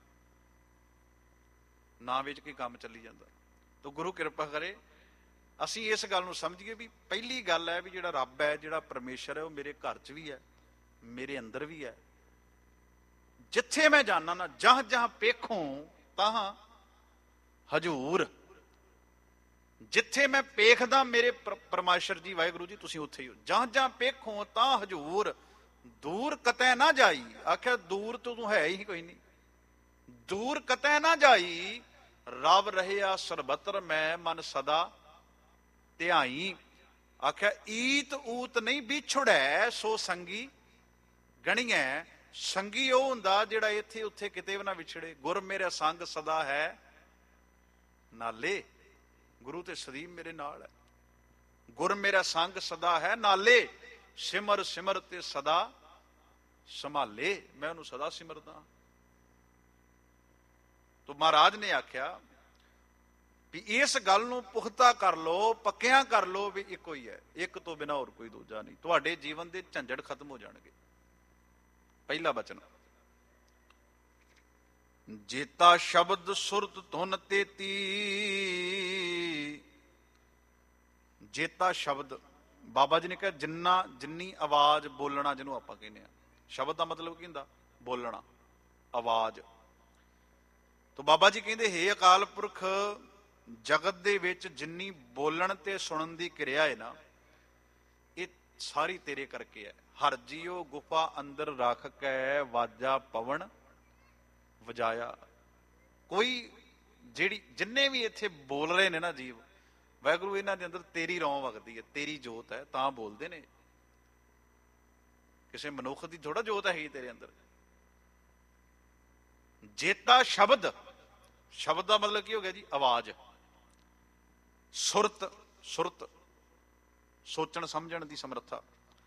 ਨਾਂ ਵੇਚ ਕੇ ਕੰਮ ਚੱਲੀ ਜਾਂਦਾ। ਤਾਂ ਗੁਰੂ ਕਿਰਪਾ ਕਰੇ ਅਸੀਂ ਇਸ ਗੱਲ ਨੂੰ ਸਮਝੀਏ ਵੀ ਪਹਿਲੀ ਗੱਲ ਹੈ ਵੀ ਜਿਹੜਾ ਰੱਬ ਹੈ, ਜਿਹੜਾ ਪਰਮੇਸ਼ਰ ਹੈ, ਉਹ ਮੇਰੇ ਘਰ 'ਚ ਵੀ ਹੈ, ਮੇਰੇ ਅੰਦਰ ਵੀ ਹੈ। ਜਿੱਥੇ ਮੈਂ ਜਾਣਾ ਨਾ, ਜਹਾਂ ਜਹਾਂ ਪੇਖੋਂ ਤਾਂ ਹਜੂਰ। ਜਿੱਥੇ ਮੈਂ ਪੇਖਦਾ ਮੇਰੇ ਪਰਮਾਸ਼ਰ ਜੀ ਵਾਹਿਗੁਰੂ ਜੀ ਤੁਸੀਂ ਉੱਥੇ ਹੀ ਹੋ। ਜਹਾਂ ਜਹਾਂ ਪੇਖੋਂ ਤਾਂ ਹਜੂਰ, ਦੂਰ ਕਤੈ ਨਾ ਜਾਈ। ਆਖਿਆ ਦੂਰ ਤੋਂ ਤੂੰ ਹੈ ਹੀ ਕੋਈ ਨਹੀਂ, ਦੂਰ ਕਤੈ ਨਾ ਜਾਈ। ਰਵ ਰਹਿਆ ਸਰਬਤਰ ਮੈਂ ਮਨ ਸਦਾ ਧਿਆਈ। ਆਖਿਆ ਈਤ ਊਤ ਨਹੀਂ ਵਿਛੜੈ ਸੋ ਸੰਗੀ ਗਣੀਐ। ਸੰਗੀ ਉਹ ਹੁੰਦਾ ਜਿਹੜਾ ਇੱਥੇ ਉੱਥੇ ਕਿਤੇ ਵੀ ਨਾ ਵਿਛੜੇ। ਗੁਰ ਮੇਰਾ ਸੰਗ ਸਦਾ ਹੈ ਨਾਲੇ। ਗੁਰੂ ਤੇ ਸਦੀਵ ਮੇਰੇ ਨਾਲ ਹੈ। ਗੁਰ ਮੇਰਾ ਸੰਗ ਸਦਾ ਹੈ ਨਾਲੇ। ਸਿਮਰ ਸਿਮਰ ਤੇ ਸਦਾ ਸੰਭਾਲੇ। ਮੈਂ ਉਹਨੂੰ ਸਦਾ ਸਿਮਰਦਾ। ਤੋ ਮਹਾਰਾਜ ਨੇ ਆਖਿਆ ਵੀ ਇਸ ਗੱਲ ਨੂੰ ਪੁਖਤਾ ਕਰ ਲੋ, ਪੱਕਿਆਂ ਕਰ ਲੋ ਵੀ ਇੱਕੋ ਹੀ ਹੈ, ਇੱਕ ਤੋਂ ਬਿਨਾਂ ਹੋਰ ਕੋਈ ਦੂਜਾ ਨਹੀਂ। ਤੁਹਾਡੇ ਜੀਵਨ ਦੇ ਝੰਜਟ ਖਤਮ ਹੋ ਜਾਣਗੇ। ਪਹਿਲਾ ਬਚਨ, ਜੇਤਾ ਸ਼ਬਦ ਸੁਰਤ ਧੁਨ ਤੇਤੀ। ਜੇਤਾ ਸ਼ਬਦ ਬਾਬਾ ਜੀ ਨੇ ਕਿਹਾ ਜਿੰਨਾ ਜਿੰਨੀ ਆਵਾਜ਼ ਬੋਲਣਾ, ਜਿਹਨੂੰ ਆਪਾਂ ਕਹਿੰਦੇ ਆ। ਸ਼ਬਦ ਦਾ ਮਤਲਬ ਕੀ ਹੁੰਦਾ? ਬੋਲਣਾ, ਆਵਾਜ਼। ਤੋ ਬਾਬਾ ਜੀ ਕਹਿੰਦੇ ਹੇ ਅਕਾਲ ਪੁਰਖ, ਜਗਤ ਦੇ ਵਿੱਚ ਜਿੰਨੀ ਬੋਲਣ ਤੇ ਸੁਣਨ ਦੀ ਕਿਰਿਆ ਹੈ ਨਾ, ਇਹ ਸਾਰੀ ਤੇਰੇ ਕਰਕੇ ਹੈ। ਹਰ ਜੀਓ ਗੁਫਾ ਅੰਦਰ ਰੱਖ ਕੇ ਵਾਜਾ ਪਵਨ ਵਜਾਇਆ। ਕੋਈ ਜਿਹੜੀ ਜਿੰਨੇ ਵੀ ਇੱਥੇ ਬੋਲ ਰਹੇ ਨੇ ਨਾ ਜੀਵ, ਵਾਹਿਗੁਰੂ ਇਹਨਾਂ ਦੇ ਅੰਦਰ ਤੇਰੀ ਰੌਂ ਵਗਦੀ ਹੈ, ਤੇਰੀ ਜੋਤ ਹੈ, ਤਾਂ ਬੋਲਦੇ ਨੇ। ਕਿਸੇ ਮਨੁੱਖ ਦੀ ਥੋੜਾ ਜੋਤ ਹੈ ਹੀ ਤੇਰੇ ਅੰਦਰ। ਜੇਤਾ ਸ਼ਬਦ, ਸ਼ਬਦ ਦਾ ਮਤਲਬ ਕੀ ਹੋ ਗਿਆ ਜੀ? ਆਵਾਜ਼। ਸੁਰਤ, ਸੁਰਤ ਸੋਚਣ ਸਮਝਣ ਦੀ ਸਮਰੱਥਾ।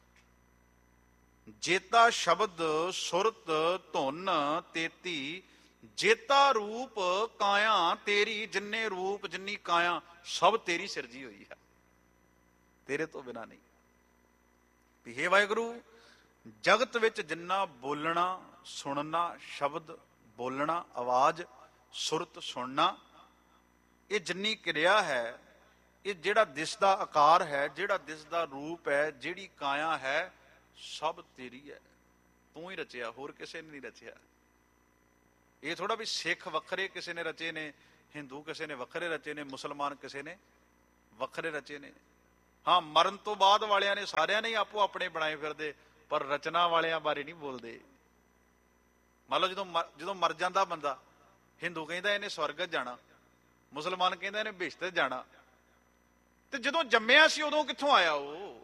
ਜੇਤਾ ਸ਼ਬਦ ਸੁਰਤ ਧੁਨ ਤੇਤੀ। ਜੇਤਾ ਰੂਪ ਕਾਇਆ ਤੇਰੀ। ਜਿੰਨੇ ਰੂਪ ਜਿੰਨੀ ਕਾਇਆ ਸਭ ਤੇਰੀ ਸਿਰਜੀ ਹੋਈ ਹੈ, ਤੇਰੇ ਤੋਂ ਬਿਨਾਂ ਨਹੀਂ। ਵੀ ਹੇ ਵਾਹਿਗੁਰੂ, ਜਗਤ ਵਿੱਚ ਜਿੰਨਾ ਬੋਲਣਾ ਸੁਣਨਾ, ਸ਼ਬਦ ਬੋਲਣਾ, ਆਵਾਜ਼, ਸੁਰਤ ਸੁਣਨਾ, ਇਹ ਜਿੰਨੀ ਕਿਰਿਆ ਹੈ, ਇਹ ਜਿਹੜਾ ਦਿਸਦਾ ਆਕਾਰ ਹੈ, ਜਿਹੜਾ ਦਿਸਦਾ ਰੂਪ ਹੈ, ਜਿਹੜੀ ਕਾਇਆ ਹੈ, ਸਭ ਤੇਰੀ ਹੈ। ਤੂੰ ਹੀ ਰਚਿਆ, ਹੋਰ ਕਿਸੇ ਨੇ ਨਹੀਂ ਰਚਿਆ। ਇਹ ਥੋੜਾ ਵੀ ਸਿੱਖ ਵੱਖਰੇ ਕਿਸੇ ਨੇ ਰਚੇ ਨੇ, ਹਿੰਦੂ ਕਿਸੇ ਨੇ ਵੱਖਰੇ ਰਚੇ ਨੇ, ਮੁਸਲਮਾਨ ਕਿਸੇ ਨੇ ਵੱਖਰੇ ਰਚੇ ਨੇ। ਹਾਂ, ਮਰਨ ਤੋਂ ਬਾਅਦ ਵਾਲਿਆਂ ਨੇ ਸਾਰਿਆਂ ਨੇ ਆਪੋ ਆਪਣੇ ਬਣਾਏ ਫਿਰਦੇ, ਪਰ ਰਚਨਾ ਵਾਲਿਆਂ ਬਾਰੇ ਨਹੀਂ ਬੋਲਦੇ। ਮੰਨ ਲਓ ਜਦੋਂ ਜਦੋਂ ਮਰ ਜਾਂਦਾ ਬੰਦਾ, ਹਿੰਦੂ ਕਹਿੰਦਾ ਇਹਨੇ ਸਵਰਗ ਜਾਣਾ, ਮੁਸਲਮਾਨ ਕਹਿੰਦਾ ਇਹਨੇ ਬਿਸ਼ਤ ਜਾਣਾ, ਤੇ ਜਦੋਂ ਜੰਮਿਆ ਸੀ ਉਦੋਂ ਕਿੱਥੋਂ ਆਇਆ ਉਹ?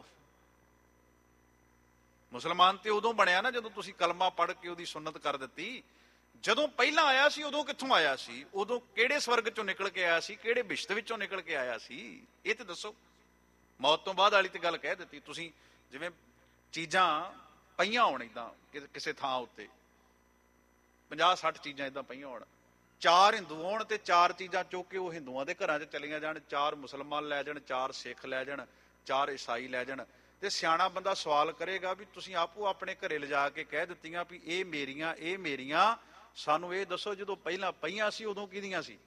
ਮੁਸਲਮਾਨ ਤੇ ਉਦੋਂ ਬਣਿਆ ਨਾ ਜਦੋਂ ਤੁਸੀਂ ਕਲਮਾ ਪੜ੍ਹ ਕੇ ਉਹਦੀ ਸੁੰਨਤ ਕਰ ਦਿੱਤੀ। ਜਦੋਂ ਪਹਿਲਾਂ ਆਇਆ ਸੀ ਉਦੋਂ ਕਿੱਥੋਂ ਆਇਆ ਸੀ? ਉਦੋਂ ਕਿਹੜੇ ਸਵਰਗ ਚੋਂ ਨਿਕਲ ਕੇ ਆਇਆ ਸੀ? ਕਿਹੜੇ ਬਿਸ਼ਤ ਵਿੱਚੋਂ ਨਿਕਲ ਕੇ ਆਇਆ ਸੀ? ਇਹ ਤੇ ਦੱਸੋ। ਮੌਤ ਤੋਂ ਬਾਅਦ ਵਾਲੀ ਤੇ ਗੱਲ ਕਹਿ ਦਿੱਤੀ ਤੁਸੀਂ। ਜਿਵੇਂ ਚੀਜ਼ਾਂ ਪਈਆਂ ਹੋਣ ਏਦਾਂ ਕਿਸੇ ਥਾਂ ਉੱਤੇ, ਪੰਜਾਹ ਸੱਠ ਚੀਜ਼ਾਂ ਏਦਾਂ ਪਈਆਂ ਹੋਣ, ਚਾਰ ਹਿੰਦੂ ਹੋਣ ਤੇ ਚਾਰ ਚੀਜ਼ਾਂ ਚੁੱਕ ਕੇ ਉਹ ਹਿੰਦੂਆਂ ਦੇ ਘਰਾਂ 'ਚ ਚਲੀਆਂ ਜਾਣ, ਚਾਰ ਮੁਸਲਮਾਨ ਲੈ ਜਾਣ, ਚਾਰ ਸਿੱਖ ਲੈ ਜਾਣ, ਚਾਰ ਈਸਾਈ ਲੈ ਜਾਣ, ਤੇ ਸਿਆਣਾ ਬੰਦਾ ਸਵਾਲ ਕਰੇਗਾ ਵੀ ਤੁਸੀਂ ਆਪੋ ਆਪਣੇ ਘਰੇ ਲਿਜਾ ਕੇ ਕਹਿ ਦਿੱਤੀਆਂ ਵੀ ਇਹ ਮੇਰੀਆਂ, ਇਹ ਮੇਰੀਆਂ, ਸਾਨੂੰ ਇਹ ਦੱਸੋ ਜਦੋਂ ਪਹਿਲਾਂ ਪਈਆਂ ਸੀ ਉਦੋਂ ਕਿਹਦੀਆਂ ਸੀ?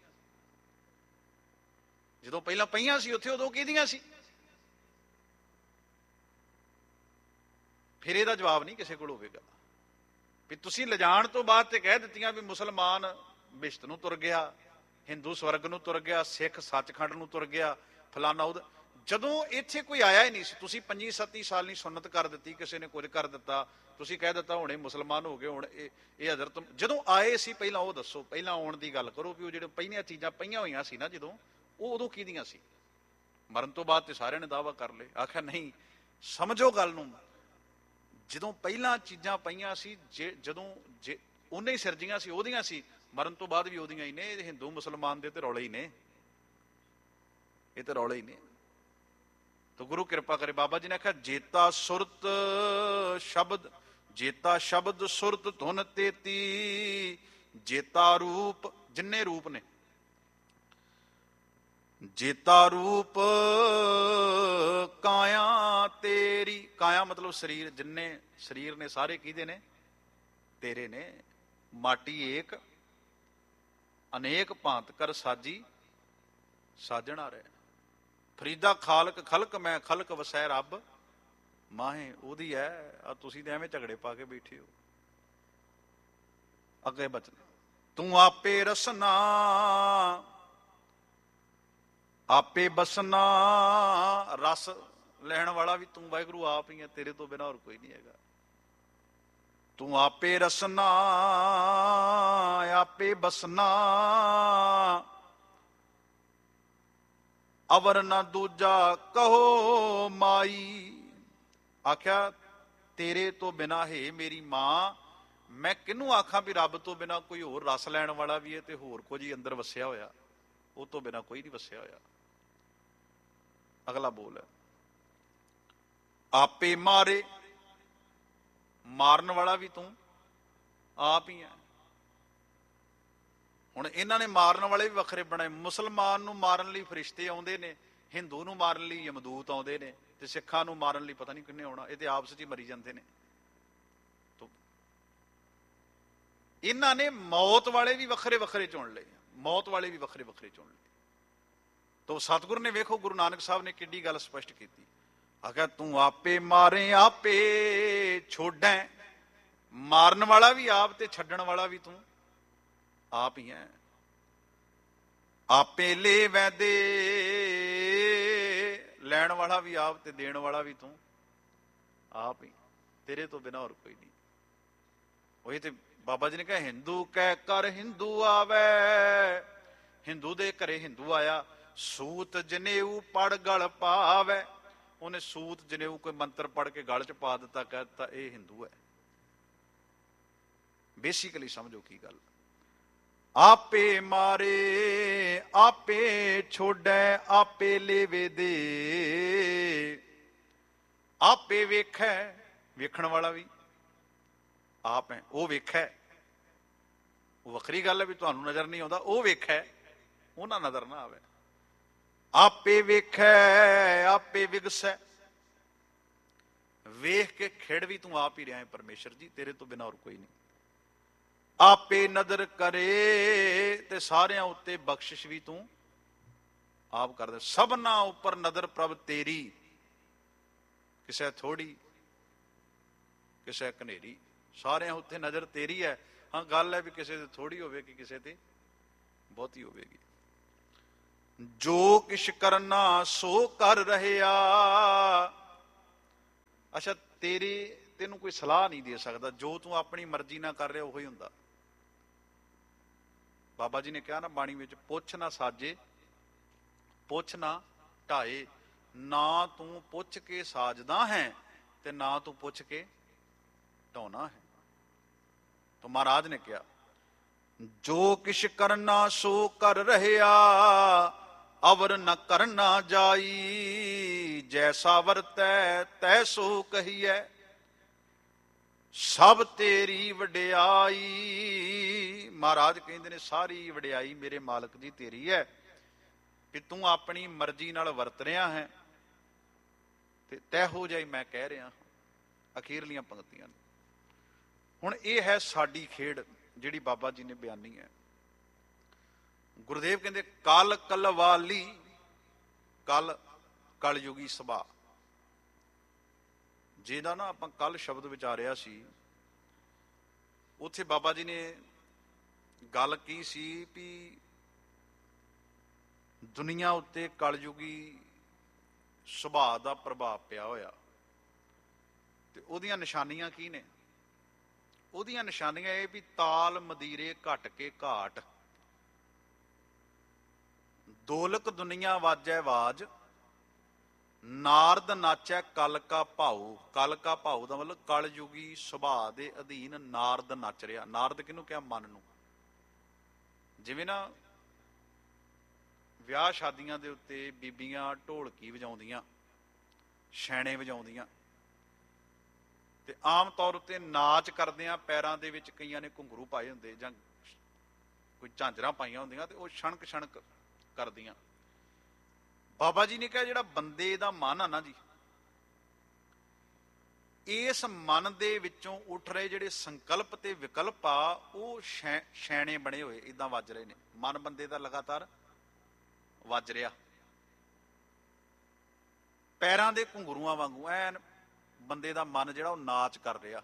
ਜਦੋਂ ਪਹਿਲਾਂ ਪਈਆਂ ਸੀ ਉੱਥੇ ਉਦੋਂ ਕਿਹਦੀਆਂ ਸੀ? ਫਿਰ ਇਹਦਾ ਜਵਾਬ ਨਹੀਂ ਕਿਸੇ ਕੋਲ ਹੋਵੇਗਾ। ਵੀ ਤੁਸੀਂ ਲਿਜਾਣ ਤੋਂ ਬਾਅਦ ਤੇ ਕਹਿ ਦਿੱਤੀਆਂ ਵੀ ਮੁਸਲਮਾਨ ਬਿਸ਼ਤ ਨੂੰ ਤੁਰ ਗਿਆ, ਹਿੰਦੂ ਸਵਰਗ ਨੂੰ ਤੁਰ ਗਿਆ, ਸਿੱਖ ਸੱਚਖੰਡ ਨੂੰ ਤੁਰ ਗਿਆ, ਫਲਾਨਾ ਉਹਦਾ। ਜਦੋਂ ਇੱਥੇ ਕੋਈ ਆਇਆ ਹੀ ਨਹੀਂ ਸੀ, ਤੁਸੀਂ ਪੰਜੀ ਸੱਤੀ ਸਾਲ ਨਹੀਂ ਸੁੰਨਤ ਕਰ ਦਿੱਤੀ, ਕਿਸੇ ਨੇ ਕੁਝ ਕਰ ਦਿੱਤਾ, ਤੁਸੀਂ ਕਹਿ ਦਿੱਤਾ ਹੁਣੇ ਮੁਸਲਮਾਨ ਹੋ ਗਏ, ਹੁਣ ਇਹ ਇਹ ਹਜ਼ਰਤ ਜਦੋਂ ਆਏ ਸੀ ਪਹਿਲਾਂ ਉਹ ਦੱਸੋ, ਪਹਿਲਾਂ ਆਉਣ ਦੀ ਗੱਲ ਕਰੋ ਵੀ ਉਹ ਜਿਹੜੇ ਪਹਿਲੀਆਂ ਚੀਜ਼ਾਂ ਪਈਆਂ ਹੋਈਆਂ ਸੀ ਨਾ ਜਦੋਂ, ਉਹ ਉਦੋਂ ਕਿਹਦੀਆਂ ਸੀ? ਮਰਨ ਤੋਂ ਬਾਅਦ ਤੇ ਸਾਰਿਆਂ ਨੇ ਦਾਅਵਾ ਕਰ ਲਏ। ਆਖਿਆ ਨਹੀਂ, ਸਮਝੋ ਗੱਲ ਨੂੰ। ਜਦੋਂ ਪਹਿਲਾਂ ਚੀਜ਼ਾਂ ਪਈਆਂ ਸੀ, ਜੇ ਜਦੋਂ ਜੇ ਉਹਨੇ ਹੀ ਸਿਰਜੀਆਂ ਸੀ, ਉਹਦੀਆਂ ਸੀ, ਮਰਨ ਤੋਂ ਬਾਅਦ ਵੀ ਉਹਦੀਆਂ ਹੀ ਨੇ। ਹਿੰਦੂ ਮੁਸਲਮਾਨ ਦੇ ਤੇ ਰੌਲੇ ਹੀ ਨੇ, ਇਹ ਤੇ ਰੌਲੇ ਹੀ ਨੇ। ਤਾਂ ਗੁਰੂ ਕਿਰਪਾ ਕਰੇ। ਬਾਬਾ ਜੀ ਨੇ ਆਖਿਆ ਜੇਤਾ ਸੁਰਤ ਸ਼ਬਦ, ਜੇਤਾ ਸ਼ਬਦ ਸੁਰਤ ਧੁਨ ਤੇਤੀ, ਜੇਤਾ ਰੂਪ, ਜਿੰਨੇ ਰੂਪ ਨੇ, ਜੇਤਾ ਰੂਪ ਕਾਇਆ ਤੇਰੀ। ਕਾਇਆ ਮਤਲਬ ਸਰੀਰ, ਜਿੰਨੇ ਸਰੀਰ ਨੇ ਸਾਰੇ ਕਿਹਦੇ ਨੇ? ਤੇਰੇ ਨੇ। ਮਾਟੀ ਏਕ ਅਨੇਕ ਭਾਂਤ ਕਰ ਸਾਜੀ ਸਾਜਣ ਆ ਰਿਹਾ। ਫਰੀਦਾ ਖਾਲਕ ਖਲਕ ਮੈਂ, ਖਲਕ ਵਸੈ ਰੱਬ ਮਾਹੇ, ਉਹਦੀ ਹੈ। ਆ ਤੁਸੀਂ ਤੇ ਐਵੇਂ ਝਗੜੇ ਪਾ ਕੇ ਬੈਠੇ ਹੋ। ਅੱਗੇ ਬਚਨ, ਤੂੰ ਆਪੇ ਰਸਨਾ ਆਪੇ ਬਸਨਾ, ਰਸ ਲੈਣ ਵਾਲਾ ਵੀ ਤੂੰ ਵਾਹਿਗੁਰੂ ਆਪ ਹੀ ਹੈ, ਤੇਰੇ ਤੋਂ ਬਿਨਾਂ ਹੋਰ ਕੋਈ ਨਹੀਂ ਹੈਗਾ। ਤੂੰ ਆਪੇ ਰਸਨਾ ਆਪੇ ਬਸਨਾ, ਅਵਰ ਨਾ ਦੂਜਾ ਕਹੋ ਮਾਈ। ਆਖਿਆ ਤੇਰੇ ਤੋਂ ਬਿਨਾਂ ਹੈ ਮੇਰੀ ਮਾਂ, ਮੈਂ ਕਿਹਨੂੰ ਆਖਾਂ ਵੀ ਰੱਬ ਤੋਂ ਬਿਨਾਂ ਕੋਈ ਹੋਰ ਰਸ ਲੈਣ ਵਾਲਾ ਵੀ ਹੈ ਤੇ ਹੋਰ ਕੁਝ ਹੀ ਅੰਦਰ ਵਸਿਆ ਹੋਇਆ, ਉਹ ਤੋਂ ਬਿਨਾਂ ਕੋਈ ਨਹੀਂ ਵਸਿਆ ਹੋਇਆ। ਅਗਲਾ ਬੋਲ ਹੈ, ਆਪੇ ਮਾਰੇ, ਮਾਰਨ ਵਾਲਾ ਵੀ ਤੂੰ ਆਪ ਹੀ ਹੈ। ਹੁਣ ਇਹਨਾਂ ਨੇ ਮਾਰਨ ਵਾਲੇ ਵੀ ਵੱਖਰੇ ਬਣਾਏ। ਮੁਸਲਮਾਨ ਨੂੰ ਮਾਰਨ ਲਈ ਫਰਿਸ਼ਤੇ ਆਉਂਦੇ ਨੇ, ਹਿੰਦੂ ਨੂੰ ਮਾਰਨ ਲਈ ਯਮਦੂਤ ਆਉਂਦੇ ਨੇ, ਤੇ ਸਿੱਖਾਂ ਨੂੰ ਮਾਰਨ ਲਈ ਪਤਾ ਨਹੀਂ ਕਿੰਨੇ ਆਉਣਾ। ਇਹ ਤੇ ਆਪਸ ਚ ਹੀ ਮਰੀ ਜਾਂਦੇ ਨੇ। ਇਹਨਾਂ ਨੇ ਮੌਤ ਵਾਲੇ ਵੀ ਵੱਖਰੇ ਵੱਖਰੇ ਚੁਣ ਲਏ, ਮੌਤ ਵਾਲੇ ਵੀ ਵੱਖਰੇ ਵੱਖਰੇ ਚੁਣ ਲਏ। ਤੋ ਸਤਿਗੁਰੂ ਨੇ ਵੇਖੋ, ਗੁਰੂ ਨਾਨਕ ਸਾਹਿਬ ਨੇ ਕਿੱਡੀ ਗੱਲ ਸਪਸ਼ਟ ਕੀਤੀ। ਆਖਿਆ ਤੂੰ ਆਪੇ ਮਾਰੇ ਆਪੇ ਛੋੜੈ, ਮਾਰਨ ਵਾਲਾ ਵੀ ਆਪ ਤੇ ਛੱਡਣ ਵਾਲਾ ਵੀ ਤੂੰ ਆਪ ਹੀ ਹੈ। ਆਪੇ ਲੈ ਵੈਦੇ, ਲੈਣ ਵਾਲਾ ਵੀ ਆਪ ਤੇ ਦੇਣ ਵਾਲਾ ਵੀ ਤੂੰ ਆਪ ਹੀ, ਤੇਰੇ ਤੋਂ ਬਿਨਾਂ ਹੋਰ ਕੋਈ ਨਹੀਂ। ਉਹੀ ਤੇ ਬਾਬਾ ਜੀ ਨੇ ਕਿਹਾ, ਹਿੰਦੂ ਕਹਿ ਕਰ ਹਿੰਦੂ ਆਵੇ, ਹਿੰਦੂ ਦੇ ਘਰੇ ਹਿੰਦੂ ਆਇਆ। ਸੂਤ ਜਨੇਊ ਪੜ ਗਲ ਪਾਵੇ, ਉਹਨੇ ਸੂਤ ਜਨੇਊ ਕੋਈ ਮੰਤਰ ਪੜ ਕੇ ਗਲ ਚ ਪਾ ਦਿੱਤਾ, ਕਹਿ ਦਿੱਤਾ ਇਹ ਹਿੰਦੂ ਹੈ। ਬੇਸਿਕਲੀ ਸਮਝੋ ਕੀ ਗੱਲ। ਆਪੇ ਮਾਰੇ ਆਪੇ ਛੋੜੈ, ਆਪੇ ਲੇਵੇ ਦੇ, ਆਪੇ ਵੇਖੈ, ਵੇਖਣ ਵਾਲਾ ਵੀ ਆਪ ਹੈ। ਉਹ ਵੇਖੈ, ਉਹ ਵੱਖਰੀ ਗੱਲ ਹੈ ਵੀ ਤੁਹਾਨੂੰ ਨਜ਼ਰ ਨਹੀਂ ਆਉਂਦਾ, ਉਹ ਵੇਖੈ, ਉਹਨਾਂ ਨਜ਼ਰ ਨਾ ਆਵੇ। ਆਪੇ ਵੇਖੈ ਆਪੇ ਵਿਗਸੈ, ਵੇਖ ਕੇ ਖੇਡ ਵੀ ਤੂੰ ਆਪ ਹੀ ਰਿਹਾ ਹੈ ਪਰਮੇਸ਼ਰ ਜੀ, ਤੇਰੇ ਤੋਂ ਬਿਨਾਂ ਹੋਰ ਕੋਈ ਨਹੀਂ। ਆਪੇ ਨਦਰ ਕਰੇ ਤੇ ਤੇ ਸਾਰਿਆਂ ਉੱਤੇ ਬਖਸ਼ਿਸ਼ ਵੀ ਤੂੰ ਆਪ ਕਰ ਦੇ। ਸਭਨਾ ਉੱਪਰ ਨਦਰ ਪ੍ਰਭ ਤੇਰੀ, ਕਿਸੇ ਥੋੜੀ ਕਿਸੇ ਕਨੇਰੀ, ਸਾਰਿਆਂ ਉੱਤੇ ਨਜ਼ਰ ਤੇਰੀ ਹੈ। ਹਾਂ ਗੱਲ ਹੈ ਵੀ ਕਿਸੇ ਤੇ ਥੋੜੀ ਹੋਵੇਗੀ, ਕਿਸੇ ਤੇ ਬਹੁਤੀ ਹੋਵੇਗੀ। ਜੋ ਕਿਛ ਕਰਨਾ ਸੋ ਕਰ ਰਹਿਆ। ਅੱਛਾ, ਤੇਰੇ ਤੈਨੂੰ ਕੋਈ ਸਲਾਹ ਨਹੀਂ ਦੇ ਸਕਦਾ, ਜੋ ਤੂੰ ਆਪਣੀ ਮਰਜ਼ੀ ਨਾਲ ਕਰ ਰਿਹਾ ਉਹੀ ਹੁੰਦਾ। ਬਾਬਾ ਜੀ ਨੇ ਕਿਹਾ ਨਾ ਬਾਣੀ ਵਿੱਚ, ਪੁੱਛ ਨਾ ਸਾਜੇ ਪੁੱਛ ਨਾ ਢਾਏ, ਨਾ ਤੂੰ ਪੁੱਛ ਕੇ ਸਾਜਦਾ ਹੈ ਤੇ ਨਾ ਤੂੰ ਪੁੱਛ ਕੇ ਢਾਉਣਾ ਹੈ। ਤਾਂ ਮਹਾਰਾਜ ਨੇ ਕਿਹਾ, ਜੋ ਕਿਛ ਕਰਨਾ ਸੋ ਕਰ ਰਹਿਆ, ਅਵਰ ਨ ਕਰਨਾ ਜਾਈ, ਜੈਸਾ ਵਰਤੈ ਤੈਸੋ ਕਹੀਐ, ਸਭ ਤੇਰੀ ਵਡਿਆਈ। ਮਹਾਰਾਜ ਕਹਿੰਦੇ ਨੇ ਸਾਰੀ ਵਡਿਆਈ ਮੇਰੇ ਮਾਲਕ ਦੀ ਤੇਰੀ ਹੈ, ਕਿ ਤੂੰ ਆਪਣੀ ਮਰਜ਼ੀ ਨਾਲ ਵਰਤ ਰਿਹਾ ਹੈ ਤੇ ਤੈਹੋ ਜਿਹਾ ਹੀ ਮੈਂ ਕਹਿ ਰਿਹਾ। ਅਖੀਰਲੀਆਂ ਪੰਕਤੀਆਂ ਨੇ। ਹੁਣ ਇਹ ਹੈ ਸਾਡੀ ਖੇਡ ਜਿਹੜੀ ਬਾਬਾ ਜੀ ਨੇ ਬਿਆਨੀ ਹੈ। ਗੁਰਦੇਵ ਕਹਿੰਦੇ ਕਲ ਕਲਵਾਲੀ, ਕਲ ਕਲਯੁਗੀ ਸੁਭਾ। ਜਿਹਦਾ ਨਾ ਆਪਾਂ ਕੱਲ ਸ਼ਬਦ ਵਿਚਾਰਿਆ ਸੀ, ਉੱਥੇ ਬਾਬਾ ਜੀ ਨੇ ਗੱਲ ਕੀ ਸੀ ਵੀ ਦੁਨੀਆ ਉੱਤੇ ਕਲਯੁਗੀ ਸੁਭਾਅ ਦਾ ਪ੍ਰਭਾਵ ਪਿਆ ਹੋਇਆ, ਤੇ ਉਹਦੀਆਂ ਨਿਸ਼ਾਨੀਆਂ ਕੀ ਨੇ? ਉਹਦੀਆਂ ਨਿਸ਼ਾਨੀਆਂ ਇਹ ਵੀ ਤਾਲ ਮਦੀਰੇ ਘਟ ਕੇ ਘਾਟ, ਦੋਲਕ ਦੁਨੀਆ ਵਾਜੈ ਆਵਾਜ਼, ਨਾਰਦ ਨਾਚੈ ਕਲ ਕਾ ਭਾਉ। ਕਲ ਕਾ ਭਾਉ ਦਾ ਮਤਲਬ ਕਲਯੁਗੀ ਸੁਭਾਅ ਦੇ ਅਧੀਨ ਨਾਰਦ ਨੱਚ ਰਿਹਾ। ਨਾਰਦ ਕਿਹਨੂੰ ਕਿਹਾ? ਮਨ ਨੂੰ। ਜਿਵੇਂ ਨਾ ਵਿਆਹ ਸ਼ਾਦੀਆਂ ਦੇ ਉੱਤੇ ਬੀਬੀਆਂ ਢੋਲਕੀ ਵਜਾਉਂਦੀਆਂ, ਛੈਣੇ ਵਜਾਉਂਦੀਆਂ, ਤੇ ਆਮ ਤੌਰ ਉੱਤੇ ਨਾਚ ਕਰਦਿਆਂ ਪੈਰਾਂ ਦੇ ਵਿੱਚ ਕਈਆਂ ਨੇ ਘੁੰਗਰੂ ਪਾਏ ਹੁੰਦੇ ਜਾਂ ਕੋਈ ਝਾਂਜਰਾਂ ਪਾਈਆਂ ਹੁੰਦੀਆਂ, ਤੇ ਉਹ ਛਣਕ ਛਣਕ ਕਰਦੀਆਂ। ਬਾਬਾ ਜੀ ਨੇ ਕਿਹਾ ਜਿਹੜਾ ਬੰਦੇ ਦਾ ਮਨ ਆ ਨਾ ਜੀ, ਇਸ ਮਨ ਦੇ ਵਿੱਚੋਂ ਉੱਠ ਰਹੇ ਜਿਹੜੇ ਸੰਕਲਪ ਤੇ ਵਿਕਲਪ ਆ, ਉਹ ਛੈਣੇ ਬਣੇ ਹੋਏ ਇਦਾਂ ਵੱਜ ਰਹੇ ਨੇ। ਮਨ ਬੰਦੇ ਦਾ ਲਗਾਤਾਰ ਵੱਜ ਰਿਹਾ, ਪੈਰਾਂ ਦੇ ਘੁੰਗਰੂਆਂ ਵਾਂਗੂ ਐਨ ਬੰਦੇ ਦਾ ਮਨ ਜਿਹੜਾ ਉਹ ਨਾਚ ਕਰ ਰਿਹਾ।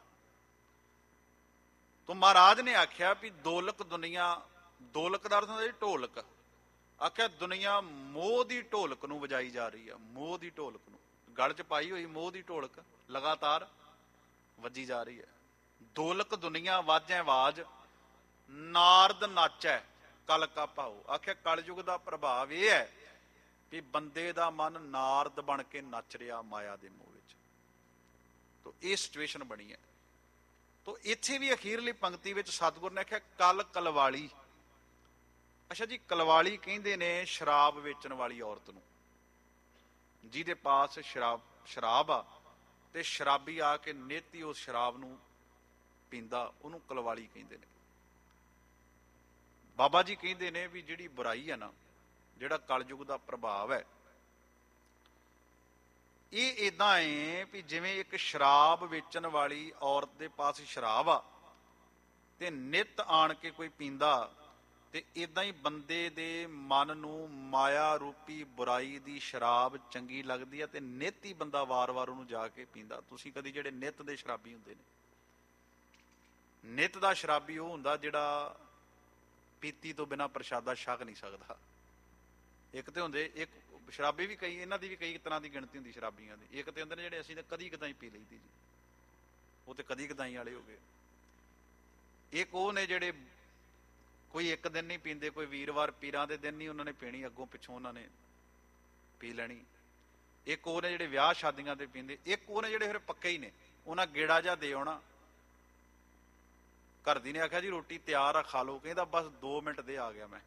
ਤਾਂ ਮਹਾਰਾਜ ਨੇ ਆਖਿਆ ਵੀ ਦੋਲਕ ਦੁਨੀਆ, ਦੋਲਕ ਦਾ ਅਰਥ ਹੁੰਦਾ ਜੀ ਢੋਲਕ। ਆਖਿਆ ਦੁਨੀਆ ਮੋਹ ਦੀ ਢੋਲਕ ਨੂੰ ਵਜਾਈ ਜਾ ਰਹੀ ਆ, ਮੋਹ ਦੀ ਢੋਲਕ ਨੂੰ ਗਲ ਚ ਪਾਈ ਹੋਈ ਮੋਹ ਦੀ ਢੋਲਕ ਲਗਾਤਾਰ ਵੱਜੀ ਜਾ ਰਹੀ ਹੈ। ਦੋਲਕ ਦੁਨੀਆ ਵਾਜੈ ਆਵਾਜ਼, ਨਾਰਦ ਨਾਚੈ ਕਲ ਕਾ ਭਾਉ। ਆਖਿਆ ਕਲਯੁਗ ਦਾ ਪ੍ਰਭਾਵ ਇਹ ਹੈ ਵੀ ਬੰਦੇ ਦਾ ਮਨ ਨਾਰਦ ਬਣ ਕੇ ਨੱਚ ਰਿਹਾ ਮਾਇਆ ਦੇ ਮੋਹ ਵਿੱਚ। ਤੋ ਇਹ ਸਿਚੁਏਸ਼ਨ ਬਣੀ ਹੈ। ਤੋ ਇੱਥੇ ਵੀ ਅਖੀਰਲੀ ਪੰਕਤੀ ਵਿੱਚ ਸਤਿਗੁਰ ਨੇ ਆਖਿਆ ਕਲ ਕਲਵਾਲੀ। ਅੱਛਾ ਜੀ, ਕਲਵਾਲੀ ਕਹਿੰਦੇ ਨੇ ਸ਼ਰਾਬ ਵੇਚਣ ਵਾਲੀ ਔਰਤ ਨੂੰ, ਜਿਹਦੇ ਪਾਸ ਸ਼ਰਾਬ ਸ਼ਰਾਬ ਆ ਤੇ ਸ਼ਰਾਬੀ ਆ ਕੇ ਨਿੱਤ ਹੀ ਉਸ ਸ਼ਰਾਬ ਨੂੰ ਪੀਂਦਾ, ਉਹਨੂੰ ਕਲਵਾਲੀ ਕਹਿੰਦੇ ਨੇ। ਬਾਬਾ ਜੀ ਕਹਿੰਦੇ ਨੇ ਵੀ ਜਿਹੜੀ ਬੁਰਾਈ ਹੈ ਨਾ, ਜਿਹੜਾ ਕਲਯੁਗ ਦਾ ਪ੍ਰਭਾਵ ਹੈ, ਇਹ ਏਦਾਂ ਹੈ ਵੀ ਜਿਵੇਂ ਇੱਕ ਸ਼ਰਾਬ ਵੇਚਣ ਵਾਲੀ ਔਰਤ ਦੇ ਪਾਸ ਸ਼ਰਾਬ ਆ ਤੇ ਨਿੱਤ ਆਣ ਕੇ ਕੋਈ ਪੀਂਦਾ, ਤੇ ਇਦਾਂ ਹੀ ਬੰਦੇ ਦੇ ਮਨ ਨੂੰ ਮਾਇਆ ਰੂਪੀ ਬੁਰਾਈ ਦੀ ਸ਼ਰਾਬ ਚੰਗੀ ਲੱਗਦੀ ਹੈ ਤੇ ਨਿੱਤ ਹੀ ਬੰਦਾ ਵਾਰ-ਵਾਰ ਉਹਨੂੰ ਜਾ ਕੇ ਪੀਂਦਾ। ਤੁਸੀਂ ਕਦੀ ਜਿਹੜੇ ਨਿੱਤ ਦੇ ਸ਼ਰਾਬੀ ਹੁੰਦੇ ਨੇ, ਨਿੱਤ ਦਾ ਸ਼ਰਾਬੀ ਉਹ ਹੁੰਦਾ ਜਿਹੜਾ ਪੀਤੀ ਤੋਂ ਬਿਨਾਂ ਪ੍ਰਸ਼ਾਦਾ ਛਕ ਨਹੀਂ ਸਕਦਾ। ਇੱਕ ਤੇ ਹੁੰਦੇ, ਇੱਕ ਸ਼ਰਾਬੀ ਵੀ ਕਈ, ਇਹਨਾਂ ਦੀ ਵੀ ਕਈ ਤਰ੍ਹਾਂ ਦੀ ਗਿਣਤੀ ਹੁੰਦੀ ਸ਼ਰਾਬੀਆਂ ਦੀ। ਇੱਕ ਤੇ ਹੁੰਦੇ ਨੇ ਜਿਹੜੇ ਅਸੀਂ ਤਾਂ ਕਦੀ ਕਦਾਈ ਪੀ ਲਈਦੀ ਜੀ, ਉਹ ਤੇ ਕਦੀ ਕਦਾਈ ਵਾਲੇ ਹੋ ਗਏ। ਇੱਕ ਉਹ ਨੇ ਜਿਹੜੇ ਕੋਈ ਇੱਕ ਦਿਨ ਨਹੀਂ ਪੀਂਦੇ, ਕੋਈ ਵੀਰਵਾਰ ਪੀਰਾਂ ਦੇ ਦਿਨ ਨਹੀਂ ਉਹਨਾਂ ਨੇ ਪੀਣੀ, ਅੱਗੋਂ ਪਿੱਛੋਂ ਉਹਨਾਂ ਨੇ ਪੀ ਲੈਣੀ। ਇੱਕ ਉਹ ਨੇ ਜਿਹੜੇ ਵਿਆਹ ਸ਼ਾਦੀਆਂ ਤੇ ਪੀਂਦੇ। ਇੱਕ ਉਹ ਨੇ ਜਿਹੜੇ ਫਿਰ ਪੱਕੇ ਹੀ ਨੇ, ਉਹਨਾਂ ਗੇੜਾ ਜਿਹਾ ਦੇ ਆਉਣਾ। ਘਰ ਦੀ ਨੇ ਆਖਿਆ ਜੀ ਰੋਟੀ ਤਿਆਰ ਆ, ਖਾ ਲਓ। ਕਹਿੰਦਾ ਬਸ ਦੋ ਮਿੰਟ ਦੇ, ਆ ਗਿਆ ਮੈਂ।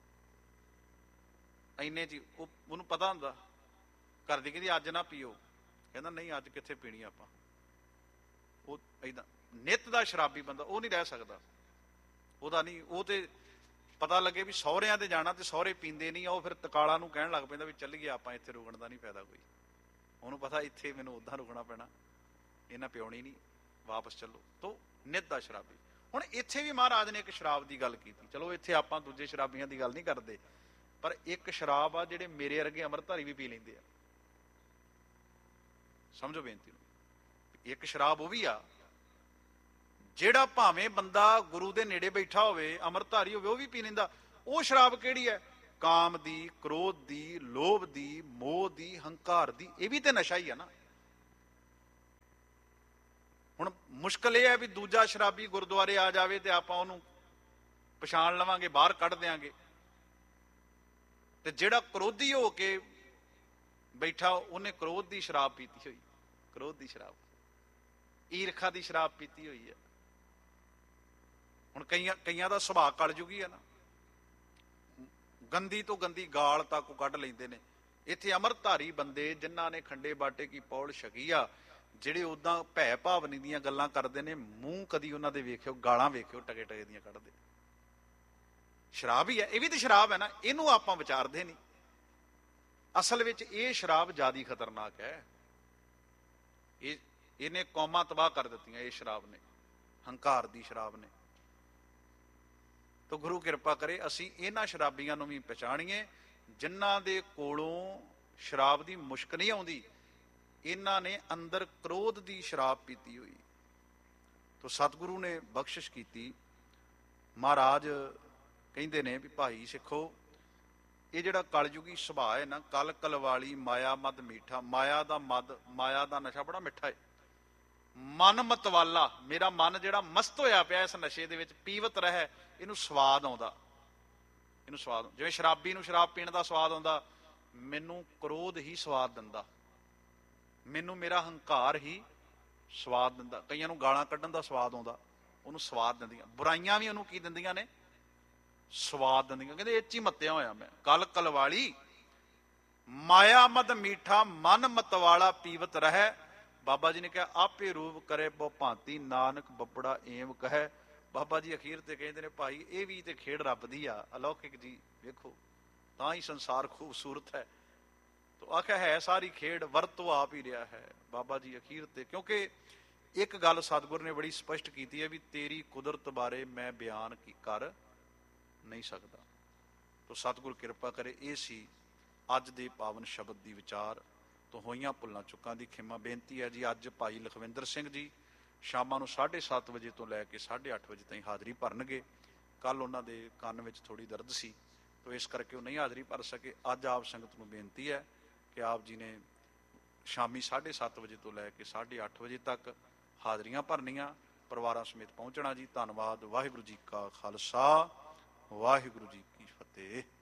ਇੰਨੇ ਚ ਉਹ ਉਹਨੂੰ ਪਤਾ ਹੁੰਦਾ। ਘਰ ਦੀ ਕਹਿੰਦੀ ਅੱਜ ਨਾ ਪੀਓ, ਕਹਿੰਦਾ ਨਹੀਂ ਅੱਜ ਕਿੱਥੇ ਪੀਣੀ ਆਪਾਂ। ਉਹ ਏਦਾਂ ਨਿੱਤ ਦਾ ਸ਼ਰਾਬੀ ਬੰਦਾ ਉਹ ਨਹੀਂ ਰਹਿ ਸਕਦਾ। ਉਹਦਾ ਨਹੀਂ, ਉਹ ਤੇ ਪਤਾ ਲੱਗੇ ਵੀ ਸਹੁਰਿਆਂ ਤੇ ਜਾਣਾ ਤੇ ਸਹੁਰੇ ਪੀਂਦੇ ਨਹੀਂ ਆ, ਉਹ ਫਿਰ ਤਕਾਲਾ ਨੂੰ ਕਹਿਣ ਲੱਗ ਪੈਂਦਾ ਵੀ ਚੱਲੀਏ ਆਪਾਂ, ਇੱਥੇ ਰੁਕਣ ਦਾ ਨਹੀਂ ਫਾਇਦਾ ਕੋਈ। ਉਹਨੂੰ ਪਤਾ ਇੱਥੇ ਮੈਨੂੰ ਉੱਦਾਂ ਰੁਕਣਾ ਪੈਣਾ, ਇਹਨਾਂ ਪਿਉਣੀ ਨਹੀਂ, ਵਾਪਸ ਚੱਲੋ। ਤੋ ਨਿੱਤ ਦਾ ਸ਼ਰਾਬੀ। ਹੁਣ ਇੱਥੇ ਵੀ ਮਹਾਰਾਜ ਨੇ ਇੱਕ ਸ਼ਰਾਬ ਦੀ ਗੱਲ ਕੀਤੀ। ਚਲੋ ਇੱਥੇ ਆਪਾਂ ਦੂਜੇ ਸ਼ਰਾਬੀਆਂ ਦੀ ਗੱਲ ਨਹੀਂ ਕਰਦੇ, ਪਰ ਇੱਕ ਸ਼ਰਾਬ ਆ ਜਿਹੜੇ ਮੇਰੇ ਵਰਗੇ ਅੰਮ੍ਰਿਤਧਾਰੀ ਵੀ ਪੀ ਲੈਂਦੇ ਆ। ਸਮਝੋ ਬੇਨਤੀ ਨੂੰ। ਇੱਕ ਸ਼ਰਾਬ ਉਹ ਵੀ ਆ ਜਿਹੜਾ ਭਾਵੇਂ ਬੰਦਾ ਗੁਰੂ ਦੇ ਨੇੜੇ ਬੈਠਾ ਹੋਵੇ, ਅੰਮ੍ਰਿਤਧਾਰੀ ਹੋਵੇ, ਉਹ ਵੀ ਪੀ ਲੈਂਦਾ। ਉਹ ਸ਼ਰਾਬ ਕਿਹੜੀ ਹੈ? ਕਾਮ ਦੀ, ਕ੍ਰੋਧ ਦੀ, ਲੋਭ ਦੀ, ਮੋਹ ਦੀ, ਹੰਕਾਰ ਦੀ। ਇਹ ਵੀ ਤੇ ਨਸ਼ਾ ਹੀ ਆ ਨਾ। ਹੁਣ ਮੁਸ਼ਕਲ ਇਹ ਹੈ ਵੀ ਦੂਜਾ ਸ਼ਰਾਬੀ ਗੁਰਦੁਆਰੇ ਆ ਜਾਵੇ ਤੇ ਆਪਾਂ ਉਹਨੂੰ ਪਛਾਣ ਲਵਾਂਗੇ, ਬਾਹਰ ਕੱਢ ਦਿਆਂਗੇ, ਤੇ ਜਿਹੜਾ ਕ੍ਰੋਧੀ ਹੋ ਕੇ ਬੈਠਾ ਉਹਨੇ ਕ੍ਰੋਧ ਦੀ ਸ਼ਰਾਬ ਪੀਤੀ ਹੋਈ, ਕ੍ਰੋਧ ਦੀ ਸ਼ਰਾਬ, ਈਰਖਾ ਦੀ ਸ਼ਰਾਬ ਪੀਤੀ ਹੋਈ ਹੈ। ਹੁਣ ਕਈਆਂ ਕਈਆਂ ਦਾ ਸੁਭਾਅ ਕਲਯੁਗੀ ਹੈ ਨਾ, ਗੰਦੀ ਤੋਂ ਗੰਦੀ ਗਾਲ ਤੱਕ ਕੱਢ ਲੈਂਦੇ ਨੇ। ਇੱਥੇ ਅੰਮ੍ਰਿਤਧਾਰੀ ਬੰਦੇ ਜਿਨ੍ਹਾਂ ਨੇ ਖੰਡੇ ਬਾਟੇ ਕੀ ਪੌਲ ਛਕੀ ਆ, ਜਿਹੜੇ ਉਦਾਂ ਭੈ ਭਾਵਨੀ ਦੀਆਂ ਗੱਲਾਂ ਕਰਦੇ ਨੇ, ਮੂੰਹ ਕਦੀ ਉਹਨਾਂ ਦੇ ਵੇਖਿਓ, ਗਾਲਾਂ ਵੇਖਿਓ ਟਕੇ ਟਕੇ ਦੀਆਂ ਕੱਢਦੇ। ਸ਼ਰਾਬ ਹੀ ਹੈ, ਇਹ ਵੀ ਤੇ ਸ਼ਰਾਬ ਹੈ ਨਾ। ਇਹਨੂੰ ਆਪਾਂ ਵਿਚਾਰਦੇ ਨਹੀਂ। ਅਸਲ ਵਿੱਚ ਇਹ ਸ਼ਰਾਬ ਜ਼ਿਆਦਾ ਖਤਰਨਾਕ ਹੈ। ਇਹ ਇਹਨੇ ਕੌਮਾਂ ਤਬਾਹ ਕਰ ਦਿੱਤੀਆਂ, ਇਹ ਸ਼ਰਾਬ ਨੇ, ਹੰਕਾਰ ਦੀ ਸ਼ਰਾਬ ਨੇ। ਤਾਂ ਗੁਰੂ ਕਿਰਪਾ ਕਰੇ ਅਸੀਂ ਇਹਨਾਂ ਸ਼ਰਾਬੀਆਂ ਨੂੰ ਵੀ ਪਛਾਣੀਏ ਜਿਨ੍ਹਾਂ ਦੇ ਕੋਲੋਂ ਸ਼ਰਾਬ ਦੀ ਮੁਸ਼ਕ ਨਹੀਂ ਆਉਂਦੀ। ਇਹਨਾਂ ਨੇ ਅੰਦਰ ਕ੍ਰੋਧ ਦੀ ਸ਼ਰਾਬ ਪੀਤੀ ਹੋਈ। ਤਾਂ ਸਤਿਗੁਰੂ ਨੇ ਬਖਸ਼ਿਸ਼ ਕੀਤੀ। ਮਹਾਰਾਜ ਕਹਿੰਦੇ ਨੇ ਵੀ ਭਾਈ ਸਿੱਖੋ, ਇਹ ਜਿਹੜਾ ਕਲਯੁਗੀ ਸੁਭਾਅ ਹੈ ਨਾ, ਕਲ ਕਲਵਾਲੀ ਮਾਇਆ ਮਦ ਮੀਠਾ। ਮਾਇਆ ਦਾ ਮਦ, ਮਾਇਆ ਦਾ ਨਸ਼ਾ ਬੜਾ ਮਿੱਠਾ ਹੈ। ਮਨ ਮਤਵਾਲਾ, ਮੇਰਾ ਮਨ ਜਿਹੜਾ ਮਸਤ ਹੋਇਆ ਪਿਆ ਇਸ ਨਸ਼ੇ ਦੇ ਵਿੱਚ, ਪੀਵਤ ਰਹਿ, ਇਹਨੂੰ ਸਵਾਦ ਆਉਂਦਾ, ਇਹਨੂੰ ਸਵਾਦ। ਜਿਵੇਂ ਸ਼ਰਾਬੀ ਨੂੰ ਸ਼ਰਾਬ ਪੀਣ ਦਾ ਸਵਾਦ ਆਉਂਦਾ, ਮੈਨੂੰ ਕ੍ਰੋਧ ਹੀ ਸਵਾਦ ਦਿੰਦਾ, ਮੈਨੂੰ ਮੇਰਾ ਹੰਕਾਰ ਹੀ ਸਵਾਦ ਦਿੰਦਾ। ਕਈਆਂ ਨੂੰ ਗਾਲਾਂ ਕੱਢਣ ਦਾ ਸਵਾਦ ਆਉਂਦਾ, ਉਹਨੂੰ ਸਵਾਦ ਦਿੰਦੀਆਂ। ਬੁਰਾਈਆਂ ਵੀ ਉਹਨੂੰ ਕੀ ਦਿੰਦੀਆਂ ਨੇ? ਸਵਾਦ ਦਿੰਦੀਆਂ। ਕਹਿੰਦੇ ਇਹ ਚ ਹੀ ਮੱਤਿਆ ਹੋਇਆ ਮੈਂ। ਕਲ ਕਲਵਾਲੀ ਮਾਇਆ ਮਦ ਮੀਠਾ, ਮਨ ਮਤਵਾਲਾ ਪੀਵਤ ਰਹਿ। ਬਾਬਾ ਜੀ ਨੇ ਕਿਹਾ ਆਪੇ ਰੂਪ ਕਰੇ ਬਹੁ ਭਾਂਤੀ, ਨਾਨਕ ਬੱਬੜਾ ਏਮ ਕਹੈ। ਬਾਬਾ ਜੀ ਅਖੀਰ ਤੇ ਕਹਿੰਦੇ ਨੇ ਭਾਈ ਇਹ ਵੀ ਤੇ ਖੇਡ ਰੱਬ ਦੀ ਆ, ਅਲੌਕਿਕ ਜੀ। ਵੇਖੋ ਤਾਂ ਹੀ ਸੰਸਾਰ ਖੂਬਸੂਰਤ ਹੈ। ਤੋ ਆਖਿਆ ਹੈ ਸਾਰੀ ਖੇਡ ਵਰਤੋਂ ਆਪ ਹੀ ਰਿਹਾ ਹੈ ਬਾਬਾ ਜੀ ਅਖੀਰ ਤੇ। ਕਿਉਂਕਿ ਇੱਕ ਗੱਲ ਸਤਿਗੁਰ ਨੇ ਬੜੀ ਸਪਸ਼ਟ ਕੀਤੀ ਹੈ ਵੀ ਤੇਰੀ ਕੁਦਰਤ ਬਾਰੇ ਮੈਂ ਬਿਆਨ ਕਰ ਨਹੀਂ ਸਕਦਾ। ਤੋ ਸਤਿਗੁਰ ਕਿਰਪਾ ਕਰੇ। ਇਹ ਸੀ ਅੱਜ ਦੇ ਪਾਵਨ ਸ਼ਬਦ ਦੀ ਵਿਚਾਰ। ਤੋਂ ਹੋਈਆਂ ਭੁੱਲਾਂ ਚੁੱਕਾਂ ਦੀ ਖਿਮਾ ਬੇਨਤੀ ਹੈ ਜੀ। ਅੱਜ ਭਾਈ ਲਖਵਿੰਦਰ ਸਿੰਘ ਜੀ ਸ਼ਾਮਾਂ ਨੂੰ ਸਾਢੇ ਸੱਤ ਵਜੇ ਤੋਂ ਲੈ ਕੇ ਸਾਢੇ ਅੱਠ ਵਜੇ ਤਾਈਂ ਹਾਜ਼ਰੀ ਭਰਨਗੇ। ਕੱਲ ਉਹਨਾਂ ਦੇ ਕੰਨ ਵਿੱਚ ਥੋੜੀ ਦਰਦ ਸੀ, ਤੋ ਇਸ ਕਰਕੇ ਉਹ ਨਹੀਂ ਹਾਜ਼ਰੀ ਭਰ ਸਕੇ। ਅੱਜ ਆਪ ਸੰਗਤ ਨੂੰ ਬੇਨਤੀ ਹੈ ਕਿ ਆਪ ਜੀ ਨੇ ਸ਼ਾਮੀ ਸਾਢੇ ਸੱਤ ਵਜੇ ਤੋਂ ਲੈ ਕੇ ਸਾਢੇ ਅੱਠ ਵਜੇ ਤੱਕ ਹਾਜ਼ਰੀਆਂ ਭਰਨੀਆਂ, ਪਰਿਵਾਰਾਂ ਸਮੇਤ ਪਹੁੰਚਣਾ ਜੀ। ਧੰਨਵਾਦ। ਵਾਹਿਗੁਰੂ ਜੀ ਕਾ ਖਾਲਸਾ, ਵਾਹਿਗੁਰੂ ਜੀ ਕੀ ਫਤਿਹ।